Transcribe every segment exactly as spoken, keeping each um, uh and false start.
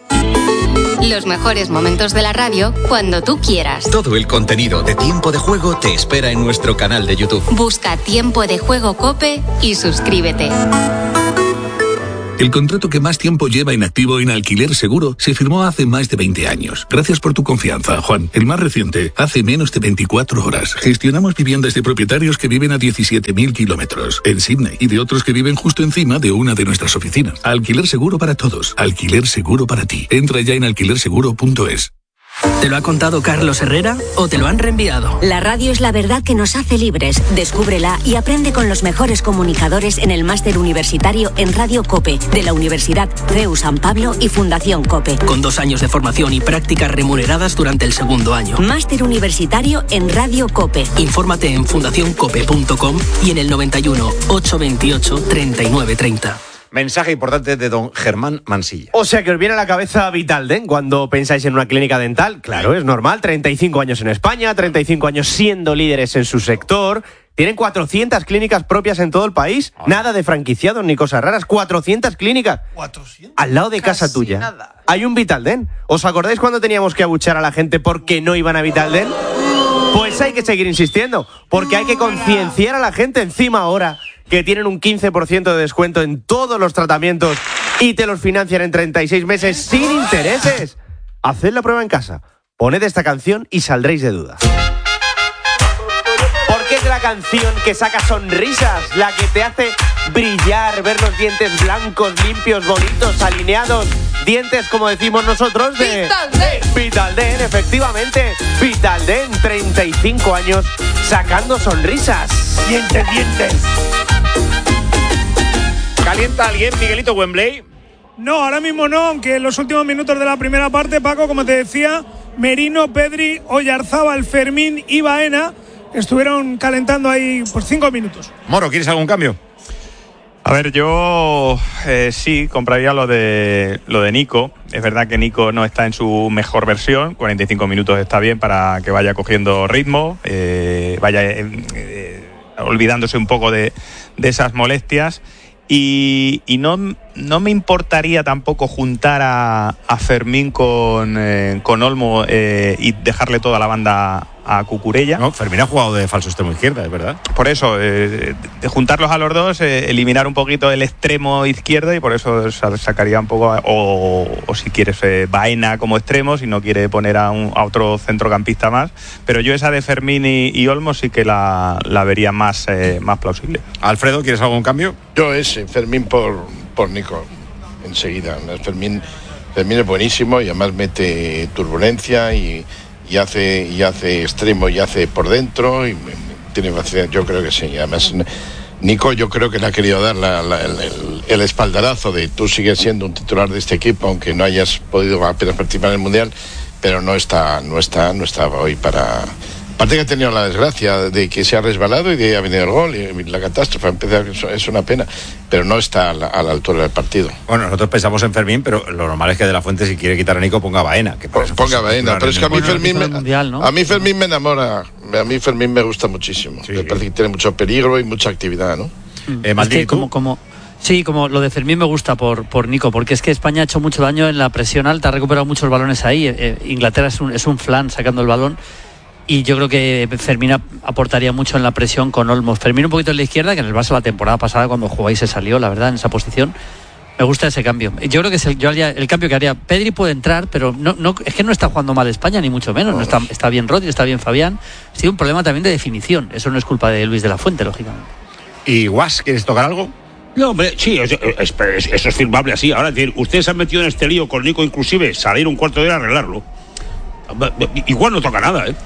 Los mejores momentos de la radio cuando tú quieras. Todo el contenido de Tiempo de Juego te espera en nuestro canal de YouTube. Busca Tiempo de Juego COPE y suscríbete. El contrato que más tiempo lleva inactivo en Alquiler Seguro se firmó hace más de veinte años. Gracias por tu confianza, Juan. El más reciente, hace menos de veinticuatro horas. Gestionamos viviendas de propietarios que viven a diecisiete mil kilómetros en Sydney y de otros que viven justo encima de una de nuestras oficinas. Alquiler Seguro para todos. Alquiler Seguro para ti. Entra ya en alquiler seguro punto es. ¿Te lo ha contado Carlos Herrera o te lo han reenviado? La radio es la verdad que nos hace libres. Descúbrela y aprende con los mejores comunicadores en el máster universitario en Radio COPE de la Universidad C E U San Pablo y Fundación COPE. Con dos años de formación y prácticas remuneradas durante el segundo año. Máster universitario en Radio COPE. Infórmate en fundación cope punto com y en el noventa y uno, ochocientos veintiocho, treinta y nueve treinta. Mensaje importante de don Germán Mansilla. O sea que os viene a la cabeza Vitalden cuando pensáis en una clínica dental. Claro, es normal, treinta y cinco años en España, treinta y cinco años siendo líderes en su sector. Tienen cuatrocientas clínicas propias en todo el país. Ay. Nada de franquiciados ni cosas raras. cuatrocientas clínicas. ¿cuatrocientas? Al lado de Casi casa tuya. Nada. Hay un Vitalden. ¿Os acordáis cuando teníamos que abuchear a la gente porque no iban a Vitalden? Pues hay que seguir insistiendo, porque hay que concienciar a la gente encima ahora que tienen un quince por ciento de descuento en todos los tratamientos y te los financian en treinta y seis meses sin intereses. Haced la prueba en casa, poned esta canción y saldréis de dudas. Porque es la canción que saca sonrisas, la que te hace brillar, ver los dientes blancos, limpios, bonitos, alineados. Dientes, como decimos nosotros, de... Vitalden. Vitalden, efectivamente. Vitalden, treinta y cinco años, sacando sonrisas. Dientes, dientes. ¿Calienta alguien, Miguelito Wembley? No, ahora mismo no, aunque en los últimos minutos de la primera parte, Paco, como te decía, Merino, Pedri, Oyarzábal, Fermín y Baena estuvieron calentando ahí por cinco minutos. Moro, ¿quieres algún cambio? A ver, yo eh, sí compraría lo de lo de Nico. Es verdad que Nico no está en su mejor versión. cuarenta y cinco minutos está bien para que vaya cogiendo ritmo, eh, vaya eh, eh, olvidándose un poco de, de esas molestias. Y, y no, no me importaría tampoco juntar a, a Fermín con, eh, con Olmo eh, y dejarle toda la banda a Cucurella. No, Fermín ha jugado de falso extremo izquierda, es verdad. Por eso, eh, de juntarlos a los dos, eh, eliminar un poquito el extremo izquierdo y por eso sacaría un poco, a, o, o si quieres, eh, Baena como extremo, si no quiere poner a, un, a otro centrocampista más. Pero yo esa de Fermín y, y Olmo sí que la, la vería más, eh, más plausible. Alfredo, ¿quieres algún cambio? Yo ese, Fermín por, por Nico, enseguida. Fermín, Fermín es buenísimo y además mete turbulencia y... y hace y hace extremo y hace por dentro y tiene facilidad, yo creo que sí. Además Nico yo creo que le ha querido dar la, la, el, el, el espaldarazo de tú sigues siendo un titular de este equipo aunque no hayas podido apenas participar en el Mundial, pero no está no está no estaba hoy para... Aparte que ha tenido la desgracia de que se ha resbalado y de ahí ha venido el gol y la catástrofe, empezar, es una pena, pero no está a la, a la altura del partido. Bueno, nosotros pensamos en Fermín, pero lo normal es que De la Fuente, si quiere quitar a Nico, ponga a Baena. Que por ponga a Baena, pero es que a mí, bueno, Fermín me, mundial, ¿no? a mí Fermín me enamora, a mí Fermín me gusta muchísimo. Sí, me parece que tiene mucho peligro y mucha actividad, ¿no? Eh, es que como, como, sí, como lo de Fermín me gusta por, por Nico, porque es que España ha hecho mucho daño en la presión alta, ha recuperado muchos balones ahí. Eh, Inglaterra es un, es un flan sacando el balón. Y yo creo que Fermín aportaría mucho en la presión con Olmos. Fermín un poquito en la izquierda, que en el Barça la temporada pasada cuando jugó ahí se salió, la verdad, en esa posición. Me gusta ese cambio. Yo creo que es el, yo haría, el cambio que haría. Pedri puede entrar, pero no, no, es que no está jugando mal España, ni mucho menos. No está, está bien Rodri, está bien Fabián. Ha sido un problema también de definición. Eso no es culpa de Luis de la Fuente, lógicamente. ¿Y Guas, quieres tocar algo? No, hombre, sí, es, es, es, eso es firmable así. Ahora, ustedes se han metido en este lío con Nico, inclusive salir un cuarto de hora a arreglarlo. Igual no toca nada, ¿eh?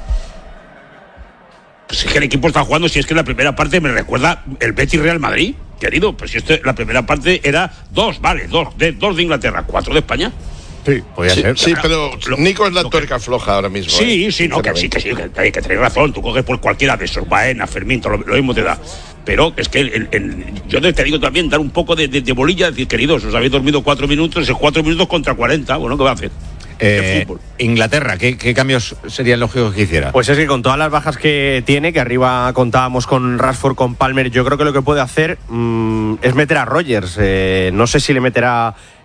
Pues es que el equipo está jugando, si es que la primera parte me recuerda el Betis Real Madrid, querido, pues si esto, la primera parte era dos, vale, dos de, dos de Inglaterra, cuatro de España. Sí, podía sí, ser. Sí, pero lo, Nico es la tuerca que, floja ahora mismo. Sí, ¿eh? sí, no, que sí, que sí, que, que, que tenéis razón, tú coges por cualquiera de esos, Baena, Fermín, todo lo, lo mismo te da. Pero es que el, el, yo te digo también, dar un poco de, de, de bolilla, decir, queridos, os habéis dormido cuatro minutos, esos cuatro minutos contra cuarenta, bueno, ¿qué va a hacer? Eh, Inglaterra, ¿qué, ¿qué cambios serían lógicos que hiciera? Pues es que con todas las bajas que tiene, que arriba contábamos con Rashford, con Palmer, yo creo que lo que puede hacer mmm, es meter a Rodgers. Eh, no sé si le meterá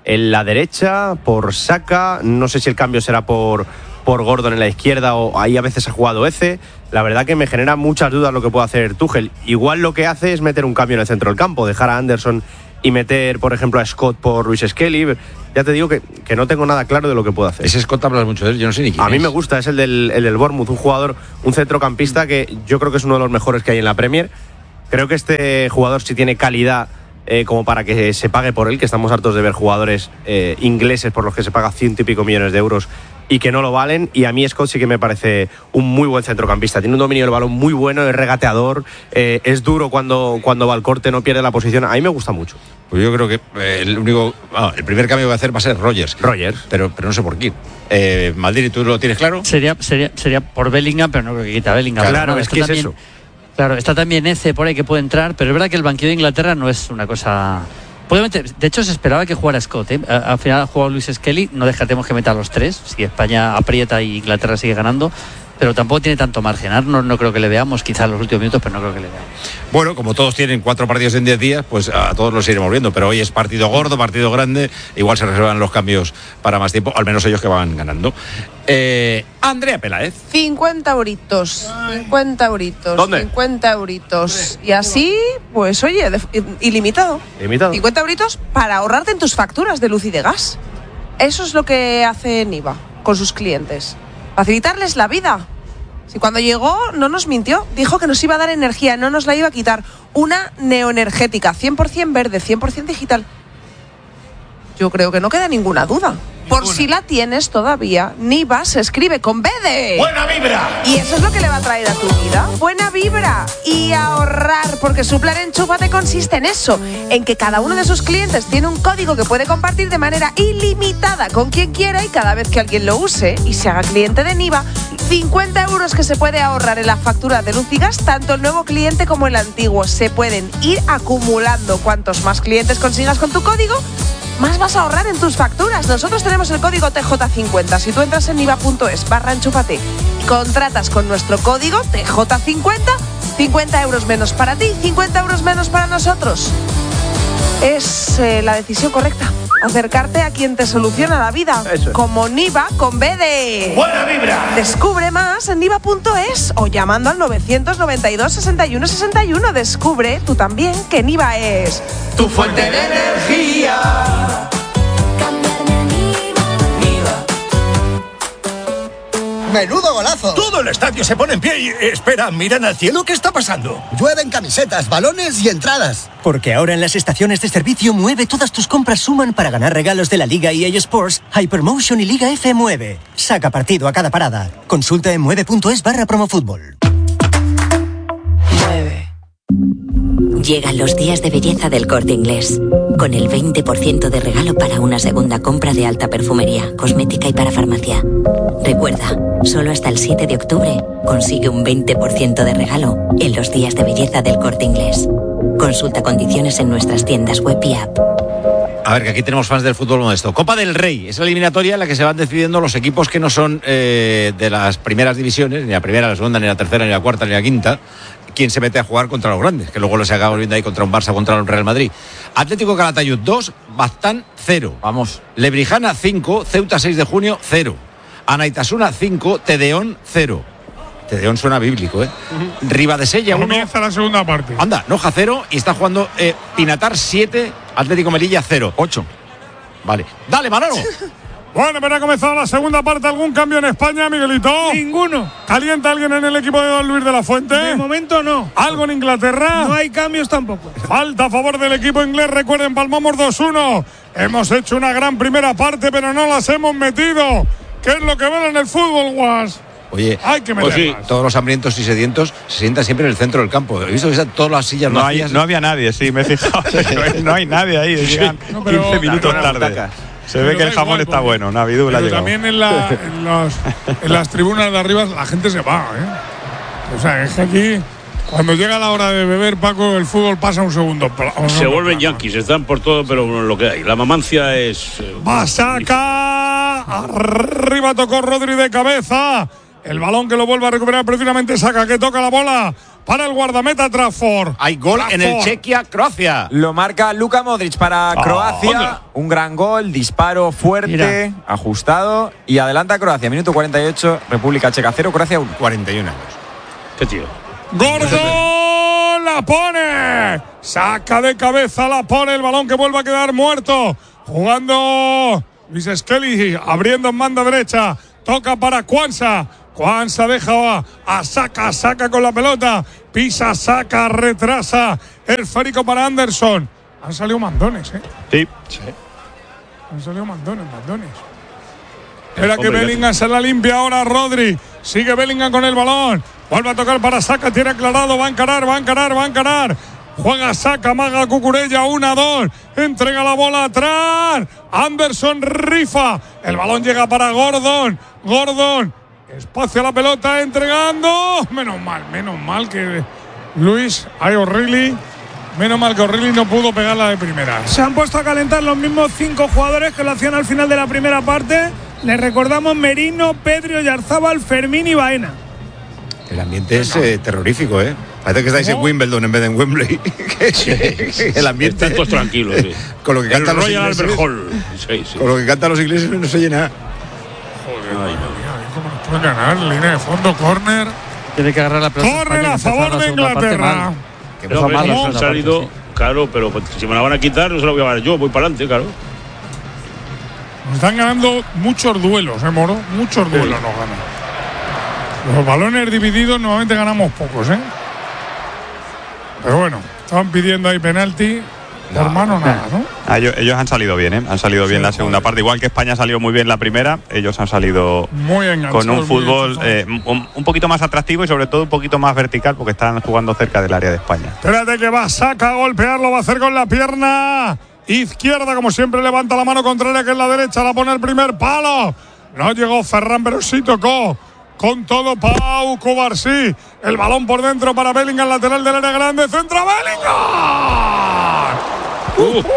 en la derecha, por Saka, no sé si el cambio será por, por Gordon en la izquierda o ahí a veces ha jugado Eze. La verdad que me genera muchas dudas lo que puede hacer Tuchel. Igual lo que hace es meter un cambio en el centro del campo, dejar a Anderson y meter, por ejemplo, a Scott por Luis Skelly. Ya te digo que, que no tengo nada claro de lo que puede hacer. Ese Scott hablas mucho de él, yo no sé ni quién A mí es. me gusta, es el del, el del Bournemouth, un jugador, un centrocampista que yo creo que es uno de los mejores que hay en la Premier. Creo que este jugador sí tiene calidad eh, como para que se pague por él, que estamos hartos de ver jugadores eh, ingleses por los que se paga ciento y pico millones de euros y que no lo valen, y a mí Scott sí que me parece un muy buen centrocampista, tiene un dominio del balón muy bueno, es regateador, eh, es duro cuando, cuando va al corte, no pierde la posición, a mí me gusta mucho. Pues yo creo que eh, el único, ah, el primer cambio que va a hacer va a ser Rogers. Rogers. Pero, pero no sé por quién. Eh, Maldini, ¿tú lo tienes claro? Sería, sería, sería por Bellingham, pero no creo que quita a Bellingham. Claro, no, es que es eso. Claro, está también Eze por ahí que puede entrar, pero es verdad que el banquillo de Inglaterra no es una cosa... De hecho, se esperaba que jugara Scott, ¿eh? Al final ha jugado Luis Skelly, no descartemos que meta a los tres, si España aprieta y Inglaterra sigue ganando, pero tampoco tiene tanto margen. No, no creo que le veamos, quizás en los últimos minutos, pero no creo que le veamos. Bueno, como todos tienen cuatro partidos en diez días, pues a todos los iremos viendo, pero hoy es partido gordo, partido grande, igual se reservan los cambios para más tiempo, al menos ellos que van ganando. Eh, Andrea Peláez. cincuenta euritos, cincuenta euritos, ¿Dónde? cincuenta euritos. Y así, pues oye, de, ilimitado. Ilimitado. cincuenta euritos para ahorrarte en tus facturas de luz y de gas. Eso es lo que hace Niva con sus clientes. Facilitarles la vida. Si cuando llegó no nos mintió, dijo que nos iba a dar energía, no nos la iba a quitar. Una neoenergética, cien por ciento verde, cien por ciento digital. Yo creo que no queda ninguna duda. Por si la tienes todavía, Niva se escribe con B de... ¡Buena vibra! Y eso es lo que le va a traer a tu vida. Buena vibra y ahorrar, porque su plan Enchúfate consiste en eso, en que cada uno de sus clientes tiene un código que puede compartir de manera ilimitada con quien quiera y cada vez que alguien lo use y se haga cliente de Niva, cincuenta euros que se puede ahorrar en la factura de luz y gas, tanto el nuevo cliente como el antiguo. Se pueden ir acumulando. Cuantos más clientes consigas con tu código, más vas a ahorrar en tus facturas. Nosotros tenemos el código T J cincuenta. Si tú entras en niva.es barra enchúfate y contratas con nuestro código T J cincuenta, cincuenta euros menos para ti, cincuenta euros menos para nosotros. Es eh, la decisión correcta. Acercarte a quien te soluciona la vida. Eso es. Como Niva con B de... ¡Buena vibra! Descubre más en niva.es o llamando al novecientos noventa y dos sesenta y uno sesenta y uno. Descubre tú también que Niva es... Tu fuente de energía. ¡Menudo golazo! Todo el estadio se pone en pie y... Espera, miran al cielo, ¿qué está pasando? Llueven camisetas, balones y entradas. Porque ahora en las estaciones de servicio Mueve todas tus compras suman para ganar regalos de la Liga E A Sports, Hypermotion y Liga F Mueve. Saca partido a cada parada. Consulta en mueve.es barra promofútbol. Llegan los días de belleza del Corte Inglés, con el veinte por ciento de regalo para una segunda compra de alta perfumería, cosmética y para farmacia. Recuerda, solo hasta el siete de octubre consigue un veinte por ciento de regalo en los días de belleza del Corte Inglés. Consulta condiciones en nuestras tiendas web y app. A ver, que aquí tenemos fans del fútbol modesto. Copa del Rey, es la eliminatoria en la que se van decidiendo los equipos que no son eh, de las primeras divisiones, ni la primera, la segunda, ni la tercera, ni la cuarta, ni la quinta. Quién se mete a jugar contra los grandes, que luego les acabamos viendo ahí contra un Barça, contra el Real Madrid. Atlético Calatayud dos, Baztán cero. Vamos. Lebrijana cinco, Ceuta seis de junio cero. Anaitasuna cinco, Tedeón cero. Tedeón suena bíblico, ¿eh? Uh-huh. Ribadesella uno. Comienza la segunda parte. Anda, Noja cero y está jugando eh, Pinatar siete, Atlético Melilla cero. ocho. Vale. Dale, Manolo. Bueno, pero ha comenzado la segunda parte. ¿Algún cambio en España, Miguelito? Ninguno. ¿Calienta alguien en el equipo de Don Luis de la Fuente? De momento no. ¿Algo en Inglaterra? No hay cambios tampoco. Falta a favor del equipo inglés. Recuerden, palmamos dos uno. Hemos hecho una gran primera parte, pero no las hemos metido. ¿Qué es lo que ven en el fútbol, Guas? Oye, hay que meter pues sí, más. Todos los hambrientos y sedientos se sientan siempre en el centro del campo. He visto que están todas las sillas no vacías. Hay, no había nadie, sí, me he fijado. No hay nadie ahí. Llegan sí. no, quince minutos tarde. Se ve que el jamón está bueno, Navidú la ha llegado. También en, la, en, los, en las tribunas de arriba la gente se va, ¿eh? O sea, es que aquí, cuando llega la hora de beber, Paco, el fútbol pasa un segundo. Un se vuelven yanquis, están por todo, pero lo que hay. La mamancia es... ¡Masaca! Arriba tocó Rodri de cabeza. El balón que lo vuelve a recuperar precisamente Saka, que toca la bola para el guardameta Trafford. Hay gol Trafford. En el Chequia-Croacia. Lo marca Luka Modric para oh, Croacia. Onda. Un gran gol, disparo fuerte, Mira. ajustado. Y adelanta Croacia. Minuto cuarenta y ocho, República Checa cero, Croacia uno. cuarenta y uno años. ¿Qué tío? ¡Gordon la pone! Saca de cabeza, la pone. El balón que vuelve a quedar muerto. Jugando Luis Skelly, abriendo en banda derecha. Toca para Quansah. Quansah deja a Saka, Saka con la pelota, pisa, Saka, retrasa, el esférico para Anderson. Han salido mandones, ¿eh? Sí. sí. Han salido mandones, mandones. Espera que Bellingham se la limpia ahora Rodri. Sigue Bellingham con el balón. Vuelve a tocar para Saka, tiene aclarado, va a encarar, va a encarar, va a encarar. Juega Saka, maga Cucurella, una, dos. Entrega la bola atrás. Anderson rifa. El balón llega para Gordon. Gordon. Espacio a la pelota, entregando. Menos mal, menos mal que Luis, hay O'Reilly. Menos mal que O'Reilly no pudo pegarla de primera. Se han puesto a calentar los mismos cinco jugadores que lo hacían al final de la primera parte. Les recordamos Merino, Pedri, Oyarzábal, Fermín y Baena. El ambiente es eh, terrorífico, ¿eh? Parece que estáis ¿Cómo? en Wimbledon en vez de en Wembley. Sí, sí, el ambiente es todos tranquilos. Sí. Con lo que cantan los Royal ingleses. Albert Hall. Sí, sí. Con lo que cantan los ingleses no se llena. Joder, Ay, no. ¿Cómo nos pueden ganar? Línea de fondo, córner. Tiene que agarrar la pelota. Córner a favor de Inglaterra. Que no, que no han salido, parte, sí. Claro, pero si me la van a quitar no se la voy a ganar yo, voy para adelante, claro. Nos están ganando muchos duelos, ¿eh, Moro? Muchos duelos sí. nos ganan. Los balones divididos normalmente ganamos pocos, ¿eh? Pero bueno, estaban pidiendo ahí penalti. No, hermano, nada, ¿no? Ah, ellos, ellos han salido bien, ¿eh? Han salido bien sí, la segunda parte. Igual que España salió muy bien la primera, ellos han salido muy con un fútbol eh, un, un poquito más atractivo y sobre todo un poquito más vertical porque están jugando cerca del área de España. Espérate que va Saka a golpearlo, va a hacer con la pierna izquierda, como siempre levanta la mano contraria que es la derecha, la pone el primer palo. No llegó Ferran, pero sí tocó. Con todo Pau Cubarsí. El balón por dentro para Bellingham, lateral del área grande. Centra Bellingham. Uh, uh.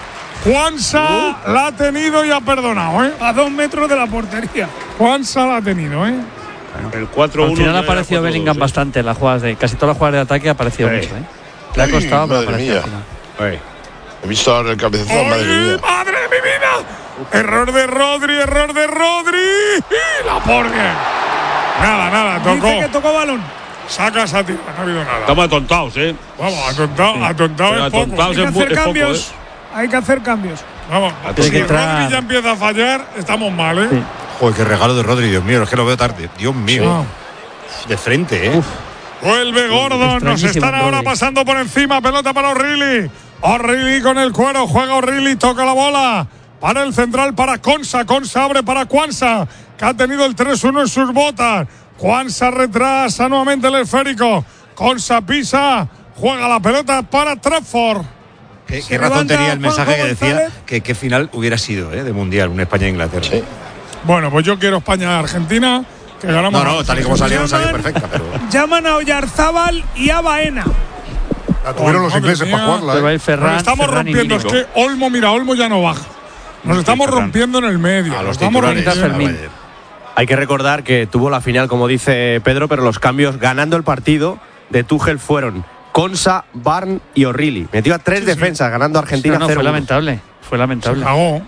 Quansah uh. la ha tenido y ha perdonado, ¿eh? A dos metros de la portería. Quansah la ha tenido, ¿eh? Bueno, el cuatro uno. Al final ha aparecido Bellingham dos, bastante en las jugadas de. Casi todas las jugadas de ataque ha aparecido hey. mucho, ¿eh? Le ha costado, Ay, pero madre apareció mía. hey. He visto ahora el cabezazo, madre mía. ¡Madre de mi vida! Error de Rodri, error de Rodri. Y la porgue. Nada, nada, tocó. Dice que tocó balón. Saca esa tira, no ha habido nada. Estamos atontados, ¿eh? Vamos, atontado, sí. atontado es poco. Hay que hacer es cambios. Poco, ¿eh? Hay que hacer cambios. Vamos, si que Rodri ya empieza a fallar, estamos mal, ¿eh? Sí. Joder, qué regalo de Rodri, Dios mío, es que lo veo tarde. Dios mío. Sí. De frente, ¿eh? Uf. Vuelve Gordon, nos están ahora pasando por encima, pelota para O'Reilly. O'Reilly con el cuero, juega O'Reilly, toca la bola. Para el central, para Quansah. Quansah abre para Quansah, que ha tenido el tres uno en sus botas. Quansah retrasa nuevamente el esférico. Quansah pisa, juega la pelota para Trafford. ¿Qué, qué razón tenía el mensaje que decía que qué final hubiera sido ¿eh? de Mundial, una España-Inglaterra? Sí. Bueno, pues yo quiero España-Argentina, que ganamos. No, no, tal y como salió, no salió perfecta. Pero... Llaman a Oyarzábal y a Baena. La tuvieron los ingleses para jugarla. ¿eh? Ferran, Nos estamos Ferran rompiendo, es que Olmo, mira, Olmo ya no baja. Nos sí, estamos Ferran. rompiendo en el medio. A los estamos titulares. Hay que recordar que tuvo la final, como dice Pedro, pero los cambios ganando el partido de Tuchel fueron Quansah, Barn y O'Reilly. Metió a tres sí, defensas, sí. ganando a Argentina sí, no, no, cero uno. Fue lamentable, fue lamentable.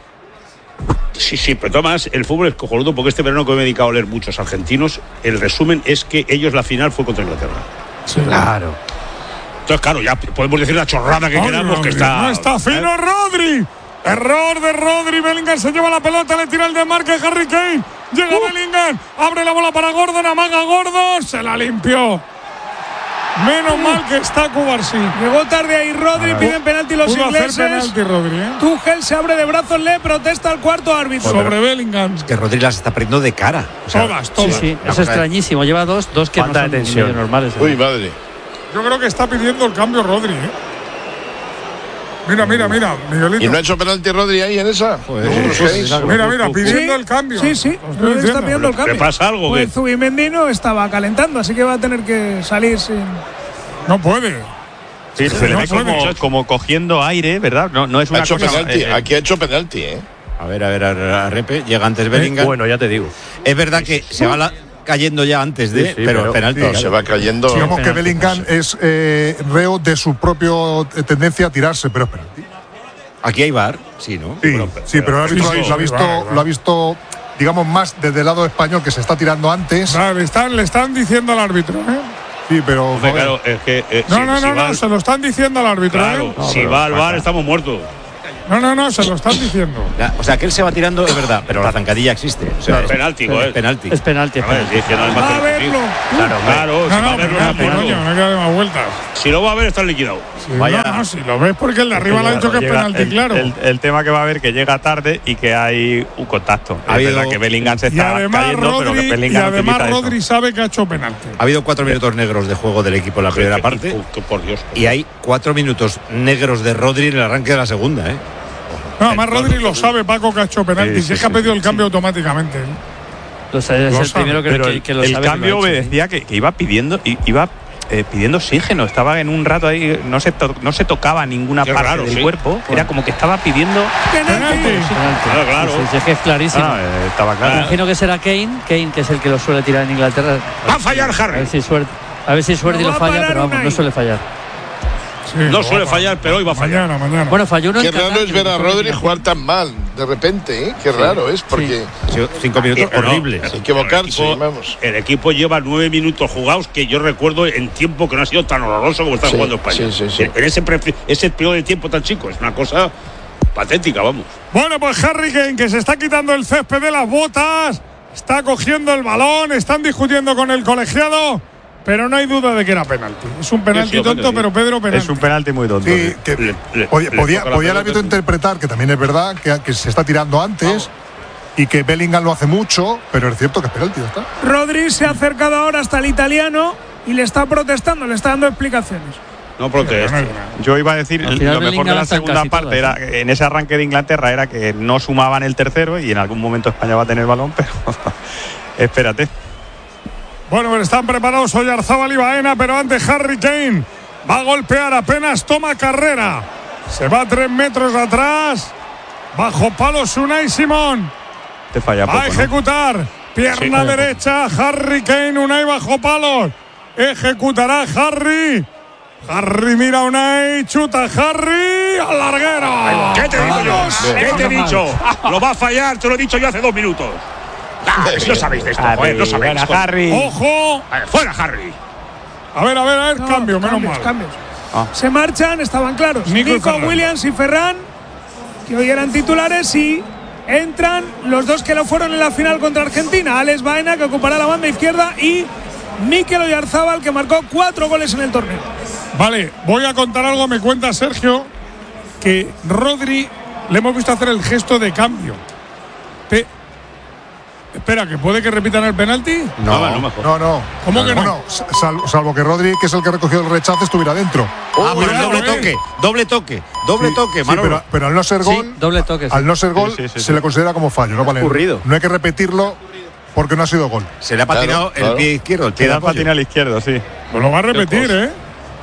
Sí, sí, pero Tomás, el fútbol es cojonudo porque este verano que me he dedicado a leer muchos argentinos, el resumen es que ellos la final fue contra Inglaterra. Sí. Claro. Entonces, claro, ya podemos decir la chorrada que Ay, queramos no, que está. No está fino, ¿eh? Rodri. Error de Rodri. Bellingham se lleva la pelota, le tira el desmarque Harry Kane. Llega uh. Bellingham, abre la bola para Gordon, amaga Gordon, se la limpió. Menos uh. mal que está Cubarsí. Llegó tarde ahí Rodri, piden penalti los Pudo ingleses. Hacer penalti, Rodri, ¿eh? Tuchel se abre de brazos, le protesta al cuarto árbitro. Sobre pero, Bellingham. Es que Rodri las está perdiendo de cara. O sea, todas, todas. Sí, sí, es extrañísimo. Lleva dos, dos que Falta no de son medio normales. Uy, madre. Yo creo que está pidiendo el cambio Rodri, ¿eh? Mira, mira, mira, Miguelito. ¿Y no ha hecho penalti Rodri ahí en esa? Pues, sí, sí, sí, mira, mira, pidiendo sí, el cambio. Sí, sí, Rodri está pidiendo el cambio. ¿Qué pasa algo? Pues Zubimendi no estaba calentando, así que va a tener que salir sin… No puede. Sí, se le ve como, como cogiendo aire, ¿verdad? No, no es una ha hecho cosa… Penalti, eh, aquí ha hecho penalti, ¿eh? A ver, a ver, a, a Repe, llega antes Bellingham. Bueno, ya te digo. Es verdad que se va la… cayendo ya antes de, Sí, sí, pero, pero penalti. sí, claro. se va cayendo. Digamos que Bellingham es eh, reo de su propia tendencia a tirarse, pero es penalti. Aquí hay V A R, sí, ¿no? Sí, sí, pero el árbitro lo ha visto, lo ha visto, digamos, más desde el lado español, que se está tirando antes. Claro, le, están, le están diciendo al árbitro, ¿eh? Sí, pero. Hombre, claro, es que. eh, No, si- no, si no, va no, al- se lo están diciendo al árbitro, Claro, ¿eh? si va al V A R estamos muertos. No, no, no, se lo están diciendo. Ya, o sea, que él se va tirando, es verdad, pero la zancadilla existe. O sea, Es penalti, es joder. penalti. Es penalti, es A ver, penalti. es que no hay más que Va a discutir. verlo. Claro, claro, si No, va a no, verlo, pero está coño, muerto. no hay que dar más vueltas. Si lo va a ver, está liquidado. Sí, no, no, si lo ves porque el de arriba le ha dicho que es Llega- penalti, el, claro. El, el tema que va a haber que llega tarde y que hay un contacto. Ha Es habido- verdad que Bellingham se Y está además, cayendo, pero que Rodri, y Bellingham además utiliza eso. Rodri sabe que ha hecho penalti. Ha habido cuatro minutos negros de juego del equipo en la primera parte. Que por Dios. Y hay cuatro minutos negros de Rodri en el arranque de la segunda, ¿eh? No, además Rodri lo sabe, Paco, que ha hecho penalti. Sí, Si sí, es que ha sí, pedido sí, el cambio automáticamente. ¿eh? Lo sabe, es Lo el sabe, primero que, Pero que- el, que lo el sabe. que lo cambio ha hecho, sí. obedecía que, que iba pidiendo, i- iba eh, pidiendo oxígeno. Estaba en un rato ahí, no se, to- no se tocaba ninguna Qué parte raro, del sí. cuerpo. Era como que estaba pidiendo. Penalti. Penalti. Claro, claro. Sí, sí, es que es clarísimo. Ah, eh, estaba claro. Imagino que será Kane, Kane, que es el que lo suele tirar en Inglaterra. Va a fallar A Harry. ver si suerte, a ver si suerte Lo lo va a falla, parar pero vamos, Unai. no suele fallar. Sí, No lo suele va a fallar, pero hoy va a fallar. Mañana, mañana. Bueno, falló uno Qué en Qatar, raro es que ver a lo Rodri tenía. jugar tan mal, de repente, ¿eh? Qué raro es, porque Sí, Cinco minutos Eh, no, horribles. eh, equivocarse, el equipo- vamos. El equipo lleva nueve minutos jugados que yo recuerdo en tiempo que no ha sido tan horroroso como está Sí, jugando España. sí, sí, sí. En ese, pre- ese periodo de tiempo tan chico, es una cosa patética, vamos. Bueno, pues Harry Kane, que se está quitando el césped de las botas, está cogiendo el balón, están discutiendo con el colegiado, pero no hay duda de que era penalti. Es un penalti Sí, sí, tonto, penalti. pero Pedro penalti. Es un penalti muy tonto. Sí, sí. que Le- le- podía, le podía, toca la podía el pelota, árbitro sí. interpretar, que también es verdad, que, que se está tirando antes y que Bellingham lo hace mucho, pero es cierto que es penalti, ya está. Rodri se ha acercado ahora hasta el italiano y le está protestando, le está dando explicaciones. No protesta. Yo iba a decir, Al final lo mejor de Bellingham la está en segunda casi parte todas, era, ¿eh? en ese arranque de Inglaterra era que no sumaban el tercero y en algún momento España va a tener balón, pero espérate. Bueno, pues están preparados Oyarzábal y Baena, pero antes Harry Kane va a golpear, apenas toma carrera. Se va tres metros atrás. Bajo palos Unai Simón. Te falla Va poco, a ¿no? ejecutar. Pierna Sí. derecha, Harry Kane, Unai bajo palos. Ejecutará Harry. Harry mira a Unai, chuta Harry al larguero. ¿Qué te digo yo? Vamos. ¿Qué te he dicho? Lo va a fallar, te lo he dicho yo hace dos minutos. Ah, si no sabéis de esto, joder, no sabéis. Buena, Harry. Ojo. A ver, fuera, Harry. A ver, a ver, a ver, No, cambio, menos cambios, mal. cambios. Ah. Se marchan, estaban claros. Nico y Nico, Ferran. Williams y Ferran, que hoy eran titulares, y entran los dos que lo fueron en la final contra Argentina. Alex Baena, que ocupará la banda izquierda, y Mikel Oyarzábal, que marcó cuatro goles en el torneo. Vale, voy a contar algo. Me cuenta Sergio que Rodri le hemos visto hacer el gesto de cambio. Pe- Espera, que puede que repitan el penalti. No, no, mejor. No, no. ¿Cómo que no? Bueno, sal- salvo que Rodri, que es el que recogió el rechazo, estuviera dentro. Ah, pero cuidado, doble eh. toque, doble toque, doble Sí, toque, sí, Manolo. pero, pero al no ser Sí, gol, doble toque. sí. al no ser gol, Sí, sí, sí, se sí. le considera como fallo. No, vale. Ocurrido. No hay que repetirlo porque no ha sido gol. Se le ha patinado Claro, claro. el pie izquierdo, el pie de Queda apoyo. patín al izquierdo, sí. Pues lo va a repetir, ¿eh?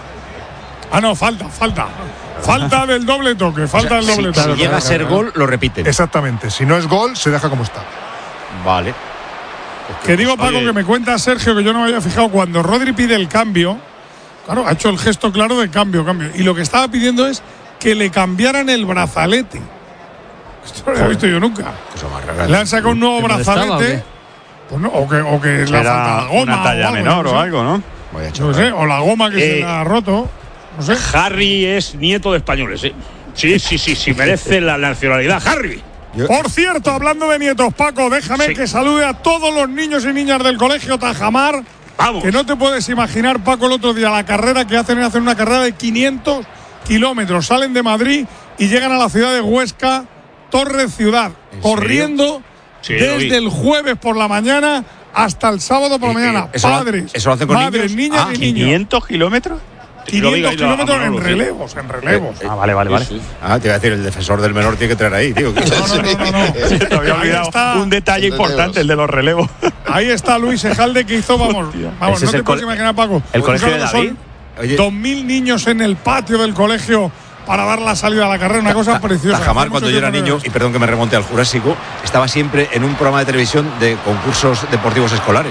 Ah, no, falta, falta. Falta del doble toque, falta del Si, doble si toque. llega a ser gol, lo repiten. Exactamente. Si no es gol, se deja como está. Vale. Que digo, Paco, Oye. que me cuenta Sergio, que yo no me había fijado, cuando Rodri pide el cambio, claro, ha hecho el gesto claro de cambio, cambio. Y lo que estaba pidiendo es que le cambiaran el brazalete. Esto no lo había visto yo nunca. Cosa más rara. Le han sacado un nuevo ¿Que molestaba o brazalete. qué? Pues no, o que, o que le ha faltado la Era goma. una talla o algo, menor no o sé. algo, ¿no? Vaya Yo qué sé, o la goma que se Eh. le ha roto. No sé. Harry es nieto de españoles, ¿eh? Sí, sí, sí, sí, merece la nacionalidad. Harry. Por cierto, hablando de nietos, Paco, déjame Sí. que salude a todos los niños y niñas del colegio Tajamar. Vamos. Que no te puedes imaginar, Paco, el otro día la carrera que hacen, hacen una carrera de quinientos kilómetros. Salen de Madrid y llegan a la ciudad de Huesca, Torre Ciudad, ¿En corriendo Sí, lo vi. desde el jueves por la mañana hasta el sábado por la ¿Y- y mañana. eso lo- Padres, eso lo hacen con madres, niños? niñas Ah, y niños. ¿quinientos kilómetros? Lo vi, quinientos ahí lo- a kilómetros en Manolo, sí. relevos, en relevos. Eh, Ah, vale, vale, vale. Sí, sí. Ah, te iba a decir, el defensor del menor tiene que traer ahí, tío. No, no, no, no, no. Te había Ahí olvidado está. un detalle importante, el de los relevos. Ahí está Luis Ejalde, que hizo, vamos, vamos, Ese no es te el puedes cole- imaginar, Paco. el ¿Tú colegio sabes de lo que David? son? Oye. Dos mil niños en el patio del colegio para dar la salida a la carrera, una cosa preciosa. Tajamar, Hace cuando mucho yo era tiempo niño, no y perdón que me remonte al Jurásico, estaba siempre en un programa de televisión de concursos deportivos escolares.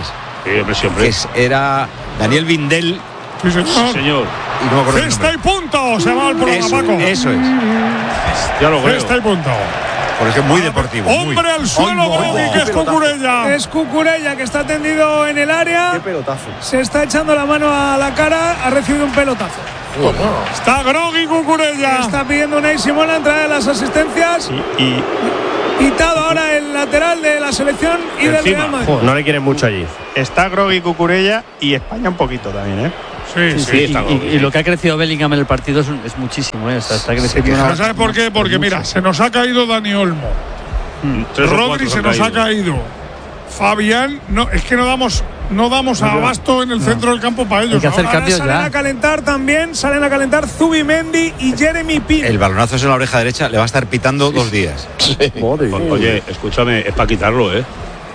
hombre, siempre. Que es- era Daniel Vindel. Sí, señor. Sí, señor. Y no me acuerdo el Cesta nombre. y punto. Se va al programa, Eso, Paco. eso es. Ya lo creo. Cesta y punto. Porque es muy deportivo. muy. Hombre al suelo, Ay, no, Grogui, que es Cucurella. Es Cucurella, que está tendido en el área. Qué pelotazo. Se está echando la mano a la cara. Ha recibido un pelotazo. Está Grogui Cucurella. Está pidiendo Unai Simón la entrada de las asistencias. Y, y Quitado ahora el lateral de la selección y del Encima. Real Madrid. Joder, no le quieren mucho allí. está Grogui Cucurella y España un poquito también, ¿eh? Sí, Sí, sí. sí, está y, bien. y- y lo que ha crecido Bellingham en el partido es, un- es muchísimo, ¿eh? O sea, está creciendo Pero una- ¿sabes por qué? Porque mira, se nos ha caído Dani Olmo. Tres o Rodri cuatro se han nos ha caído. caído. Fabián, no, es que no damos, no damos abasto en el centro del campo para ellos. Hay que hacer ¿no? Ahora cambios salen ya. a calentar también, salen a calentar Zubimendi y Jeremy Pino. El balonazo es en la oreja derecha, le va a estar pitando dos días. O- Oye, escúchame, es para quitarlo, ¿eh?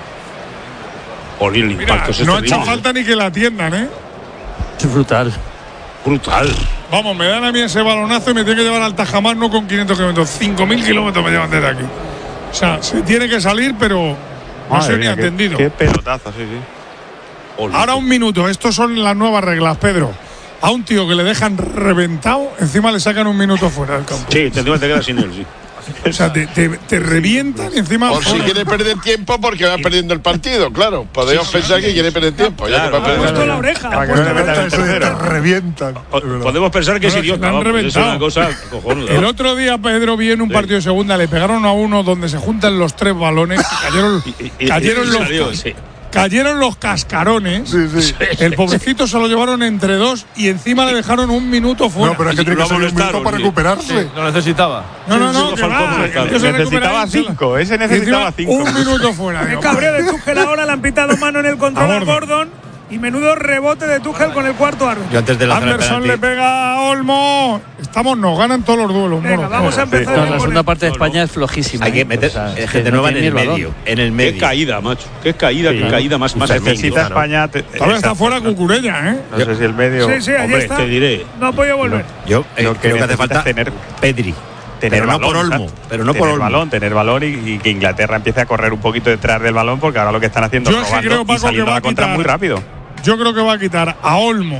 Por el Mira, impacto es no ha hecho terrible, falta ni que la atiendan, ¿eh? Es brutal. ¿eh? Brutal. Vamos, me dan a mí ese balonazo y me tiene que llevar al Tajamar, no con quinientos kilómetros, cinco mil kilómetros me llevan desde aquí. O sea, se tiene que salir, pero no Madre sé ni mía, qué- atendido. Qué pelotazo, sí, sí. Ahora un minuto, estos son las nuevas reglas, Pedro. A un tío que le dejan reventado, encima le sacan un minuto fuera del campo. Sí, te, encima te quedas sin él, sí. O sea, te, te- te revientan y encima. Por si fuera. quiere perder tiempo porque va perdiendo el partido, claro. Podemos pensar que quiere perder tiempo. Ya que va a Ha perder puesto la tiempo. oreja. Para ha que puesto no le la metan oreja. el Eso tercero. te revientan. Po- Podemos pensar que es No, que idiota. le han vamos, es reventado. una cosa cojonuda. El otro día Pedro vi en un Sí. partido de segunda, le pegaron a uno donde se juntan los tres balones, y cayeron, Y- y- cayeron, y los, salió, sí. cayeron los cascarones. Sí, sí. El pobrecito se lo llevaron entre dos y encima le dejaron un minuto fuera. No, pero es que Y tiene lo que salir un minuto molestaron, para sí. recuperarse. Lo necesitaba. no, no, no, Sí, que Falcón va, molestado. que se Necesitaba recupera y se- cinco, ese y encima necesitaba cinco. Un minuto fuera. El digo, cabreo de Tuchel ahora le han pitado mano en el control A a Gordon. Gordon. Y menudo rebote de Tuchel con el cuarto árbitro. Yo antes de lanzar el Anderson le penalti, pega a Olmo. Estamos, nos ganan todos los duelos. Venga, mono. vamos a empezar. No, con la el- segunda parte de España es flojísima. hay que ¿eh? meter O sea, eh, es gente que no nueva en tiene el ni balón. medio. En el Qué medio. caída, macho. Qué caída, qué caída más, más Necesita medio. España. te- Todavía está exacto. fuera Cucurella, ¿eh? No sé si el medio. Sí, sí, ahí Hombre, está. te diré. No ha podido volver. Yo eh, Lo que creo que hace necesita falta es tener- Pedri. Tener pero no balón, por Olmo. ¿sabes? Pero no por tener Olmo. balón, tener balón y, y que Inglaterra empiece a correr un poquito detrás del balón, porque ahora lo que están haciendo Yo es es que robando creo, y Paco, saliendo que va a la a contra quitar- muy rápido. Yo creo que va a quitar a Olmo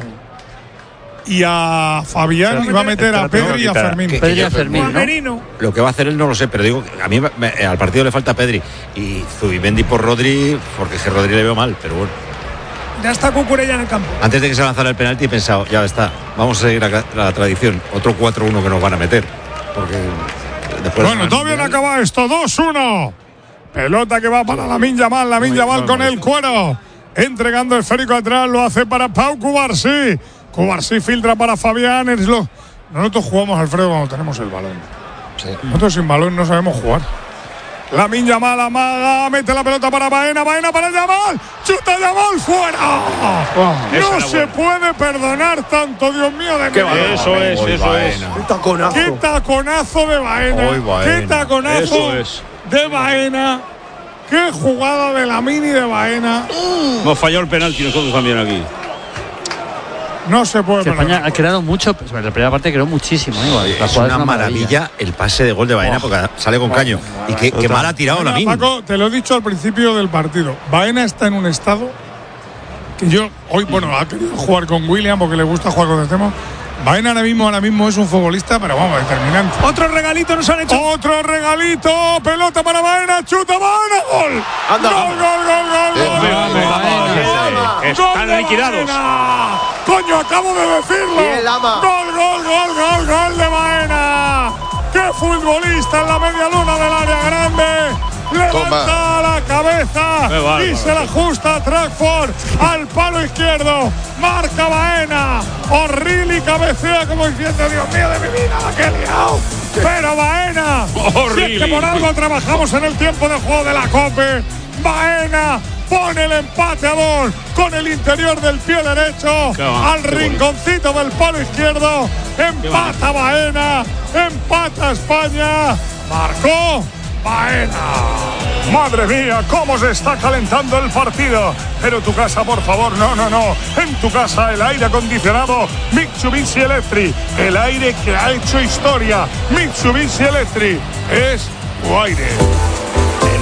y a Fabián y va a meter a Espérate, Pedri y a quitar- Fermín. que- Pedri que a yo- Fermín, O a ¿no? Merino. Lo que va a hacer él no lo sé, pero digo, a mí me- al partido le falta Pedri. Y Zubimendi por Rodri, porque es que Rodri le veo mal, pero bueno. Ya está Cucurella en el campo. Antes de que se lanzara el penalti he pensado, ya está, vamos a seguir la, la tradición. Otro cuatro uno que nos van a meter. Porque después Bueno, todavía no acaba esto. dos uno. Pelota que va para Lamine Yamal. Lamine Yamal con el cuero. Entregando el esférico atrás. Lo hace para Pau Cubarsí. Cubarsí filtra para Fabián. Es lo- Nosotros jugamos, Alfredo, cuando tenemos el balón. Nosotros sin balón no sabemos jugar. Lamine Yamal amaga. Mete la pelota para Baena. Baena para Yamal. Chuta Yamal fuera. esa No era se buena. puede perdonar tanto, Dios mío, de Qué mi balón. vida. Eso es, Hoy eso es. Baena. Un taconazo. ¡Qué taconazo de Baena! Hoy Baena. ¡Qué taconazo Eso es. de Baena! ¡Qué jugada de la mini de Baena! Hemos fallado el penalti nosotros también aquí. No se puede Que España perder. ha creado mucho, pues, en la primera parte creó muchísimo. ¿eh? La Es jugada una maravilla el pase de gol de Baena porque sale con caño. Y qué, qué mal ha tirado Baena, Lamine. Paco, te lo he dicho al principio del partido. Baena está en un estado que yo hoy, bueno, ha querido jugar con William porque le gusta jugar con Extremo. Baena ahora mismo, ahora mismo es un futbolista, pero vamos, determinante. Otro regalito nos han hecho. Otro regalito, pelota para Baena, chuta Baena, gol. Anda. Gol, gol, gol, gol, gol. Hombre, Están ¡Gol de liquidados. Baena! ¡Coño, acabo de decirlo! Bien, Lama. ¡Gol, gol, gol, gol, gol de Baena! ¡Qué futbolista en la media luna del área grande! Levanta la cabeza Qué bárbaro. y se la ajusta a Trackford al palo izquierdo. Marca Baena. O'Reilly cabecea como diciendo: Dios mío de mi vida, la que he liado. Pero Baena, si es que O'Reilly. por algo trabajamos en el tiempo de juego de la Cope. Baena pone el empate a dos con el interior del pie derecho Qué va, al qué rinconcito del palo izquierdo. Empata Baena, empata España. Marcó Baena. Madre mía, cómo se está calentando el partido. Pero tu casa, por favor, no, no, no. En tu casa el aire acondicionado Mitsubishi Electric. El aire que ha hecho historia. Mitsubishi Electric es tu aire. En un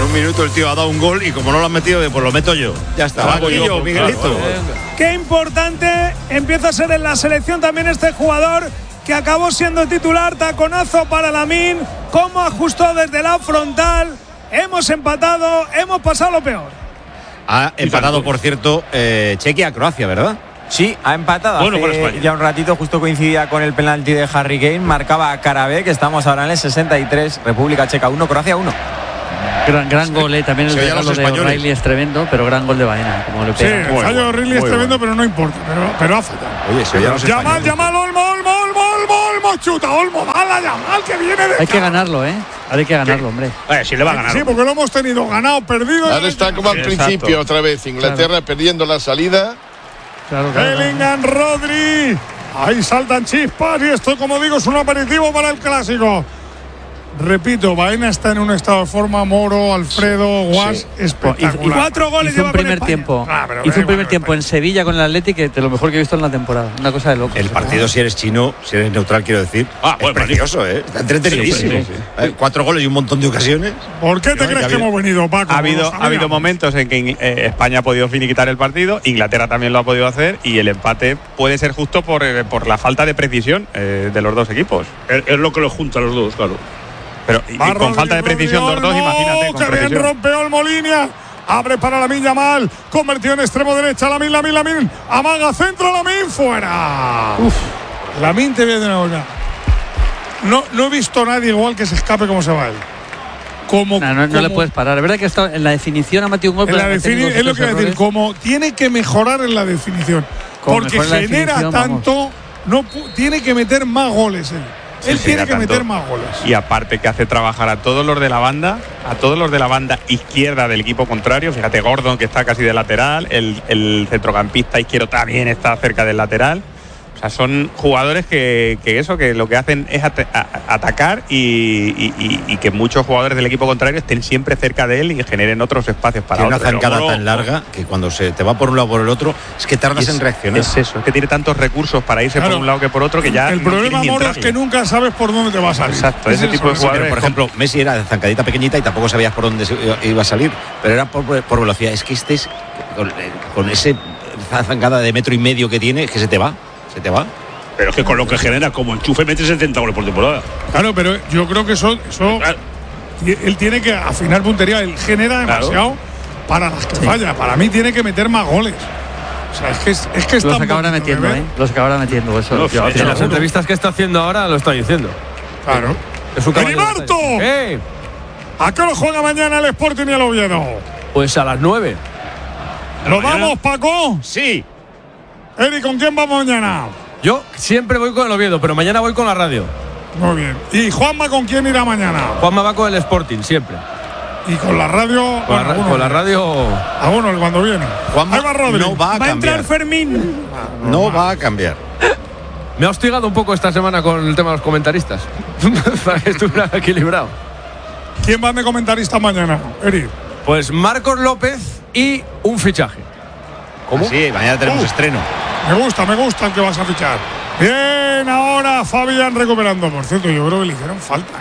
un minuto el tío ha dado un gol y como no lo han metido, pues lo meto yo. Ya está. Va aquí yo, Miguelito. Qué importante empieza a ser en la selección también este jugador que acabó siendo titular. Taconazo para Lamine. Cómo ajustó desde la frontal. Hemos empatado, hemos pasado lo peor. Ha empatado, por cierto, eh, Chequia a Croacia, ¿verdad? Sí, ha empatado. Bueno, hace ya un ratito, justo coincidía con el penalti de Harry Kane. Marcaba a Karabé, que estamos ahora en el sesenta y tres. República Checa uno, Croacia uno. Gran, gran gol, eh. También el Se oye a regalo los de españoles. O'Reilly es tremendo, pero gran gol de Baena. Como le Sí, pega. el Muy fallo de bueno, O'Reilly es muy tremendo, bueno. pero no importa. Pero, pero ha fallado. Oye, se oye a los Yamal, españoles. Yamal, Olmo, Olmo, Olmo, Olmo, Olmo, Olmo, chuta, Olmo, mala Yamal, que viene de. Hay que ganarlo, ¿eh? Hay que ganarlo, hombre. Eh, si le va a ganar. Sí, porque lo hemos tenido ganado, perdido. Ahora está como al Exacto. principio otra vez. Inglaterra Claro. perdiendo la salida. Claro, Bellingham, Rodri. Ahí saltan chispas y esto, como digo, es un aperitivo para el clásico. Repito, Baena está en un estado de forma, Moro, Alfredo, Guas, espectacular. Y cuatro goles hizo un lleva con primer España. tiempo. Ah, pero hizo da un primer igual, tiempo en Sevilla con el Athletic, que de lo mejor que he visto en la temporada. Una cosa de loco. El partido, si eres chino, si eres neutral, quiero decir, Ah, es bueno, precioso, ¿eh? Está entretenidísimo. Sí, sí, sí. Eh, Cuatro goles y un montón de ocasiones. ¿Por qué te crees que hemos venido, Paco? Ha habido, Lo ha habido sabíamos. momentos en que eh, España ha podido finiquitar el partido, Inglaterra también lo ha podido hacer y el empate puede ser justo por, eh, por la falta de precisión eh, de los dos equipos. Es, es lo que los junta a los dos, claro. Pero y, y Va con Rodri, falta de precisión Rodri, los dos, Olmo, imagínate con que bien precisión. rompe Olmo línea. Abre para Lamine Yamal. Convertido en extremo derecha. Lamine, Lamine, Lamine. Amaga centro, Lamine fuera. Uf. Lamine te viene de una. No, no he visto a nadie igual que se escape como se va él. Como, No, no, no como- le puedes parar. Es verdad que está en la definición ha metido un gol. En pero la ha tenido defini- es lo dos que voy a decir, errores. como tiene que mejorar en la definición. Como Porque mejore la genera definición, tanto, no pu- tiene que meter más goles él. Sí, él sí, tiene da que tanto. meter más goles. Y aparte que hace trabajar a todos los de la banda, a todos los de la banda izquierda del equipo contrario. Fíjate, Gordon, que está casi de lateral, el, el centrocampista izquierdo también está cerca del lateral. O sea, son jugadores que, que eso, que lo que hacen es at- a- atacar y, y- y- y que muchos jugadores del equipo contrario estén siempre cerca de él y generen otros espacios para Tiene una otros. zancada Pero, tan larga que cuando se te va por un lado o por el otro, es que tardas es, en reaccionar. Es eso, es que tiene tantos recursos para irse Claro. por un lado que por otro que ya El no problema, quieren ni Moro, es entrarle. que nunca sabes por dónde te va a salir. Exacto, Ese ese es tipo de el Sí, pero, jugadores. por ejemplo, Messi era de zancadita pequeñita y tampoco sabías por dónde se iba a salir, pero era por, por velocidad. Es que este es, con, con ese zancada de metro y medio que tiene, es que se te va, se te va. Pero es que con lo que genera como enchufe mete setenta goles por temporada. Claro, pero yo creo que eso, eso y- él tiene que afinar puntería. Él genera demasiado para las que falla. Para mí tiene que meter más goles. O sea, es que es, es que está Los acabará metiendo, ¿eh? Los acabará metiendo. Eso, No, yo- sí, yo- en Las entrevistas que está haciendo ahora lo está diciendo. Claro. Es un caballo de ¡Heriberto! batalla. ¡Eh! ¿A qué hora juega mañana el Sporting y el Oviedo? Pues a las nueve. ¿Nos vamos, Paco? Sí. Eri, ¿con quién vamos mañana? Yo siempre voy con el Oviedo, pero mañana voy con la radio. Muy bien. ¿Y Juanma con quién irá mañana? Juanma va con el Sporting, siempre. Y con la radio. Con, la, bueno, ra- alguno- con la radio. alguno cuando viene. Juanma Ahí va Rodri. no va a Va a entrar cambiar. Fermín. No va a cambiar. Me ha hostigado un poco esta semana con el tema de los comentaristas. Para que estuviera equilibrado. ¿Quién va de comentarista mañana, Eri? Pues Marcos López y un fichaje. ¿Cómo? Sí, mañana tenemos Uh. estreno. Me gusta, me gusta el que vas a fichar. Bien, ahora Fabián recuperando. Por cierto, yo creo que le hicieron falta.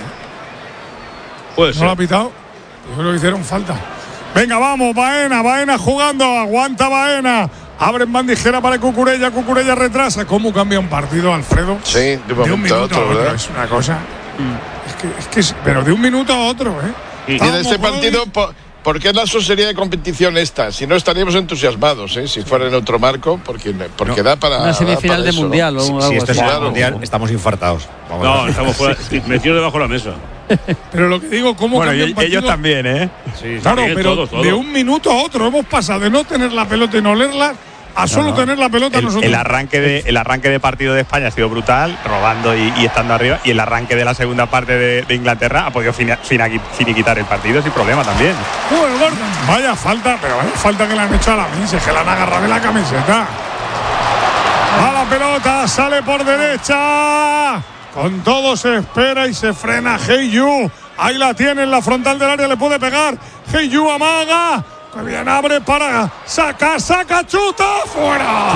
¿eh? Puede ¿No lo ha ser. pitado? Yo creo que le hicieron falta. Venga, vamos, Baena, Baena jugando. Aguanta Baena. Abren bandijera para Cucurella. Cucurella retrasa. ¿Cómo cambia un partido, Alfredo? Sí, de un momento, minuto a otro, ¿verdad? Es una cosa. Es que, es que es- pero de un minuto a otro, ¿eh? Y en Vamos, este partido, Rodri. po- ¿por qué la sería de competición esta? Si no estaríamos entusiasmados, ¿eh? Si fuera en otro marco, porque, porque da para. Una semifinal da para de eso, mundial ¿no? o Si, algo si esto es así. el Claro. mundial, estamos infartados. Vamos a No, ver. estamos fuera, metidos debajo de la mesa. Pero lo que digo, ¿cómo Bueno, cambia y un partido? ellos también, ¿eh? Sí, Claro, también, pero todos, todos. de un minuto a otro hemos pasado de no tener la pelota y no olerla a solo no. tener la pelota El, nosotros. el arranque de, el arranque de partido de España ha sido brutal, robando y, y estando arriba. Y el arranque de la segunda parte de, de Inglaterra ha podido fina- fina- finiquitar el partido sin problema también. Joder, Gordon. Vaya falta, pero vaya falta que le han hecho a la Mince, que la han agarrado de la camiseta. A la pelota, sale por derecha. Con todo se espera y se frena Hey Yu. Ahí la tiene en la frontal del área, le puede pegar. Hey Yu amaga. Que bien abre para sacar, saca, chuta, fuera.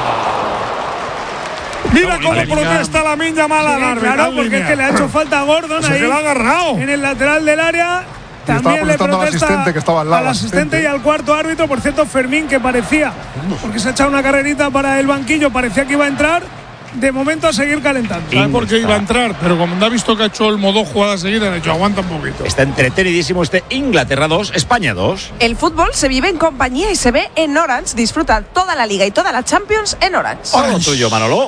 Mira cómo protesta la Miña mala Sí, al árbitro. claro, en porque es línea. que le ha hecho falta a Gordon Se ahí. que la ha agarrado. En el lateral del área. También estaba le protestando al protesta asistente que estaba al lado. al asistente y al cuarto árbitro. Por cierto, Fermín, que parecía, porque se ha echado una carrerita para el banquillo, parecía que iba a entrar. De momento a seguir calentando. ¿Sabe por qué iba a entrar? Pero como ha visto que ha hecho Olmo dos jugadas seguidas, ha dicho aguanta un poquito. Está entretenidísimo este Inglaterra dos, España dos. El fútbol se vive en compañía y se ve en Orange. Disfruta toda la Liga y toda la Champions en Orange. Todo tuyo, Manolo.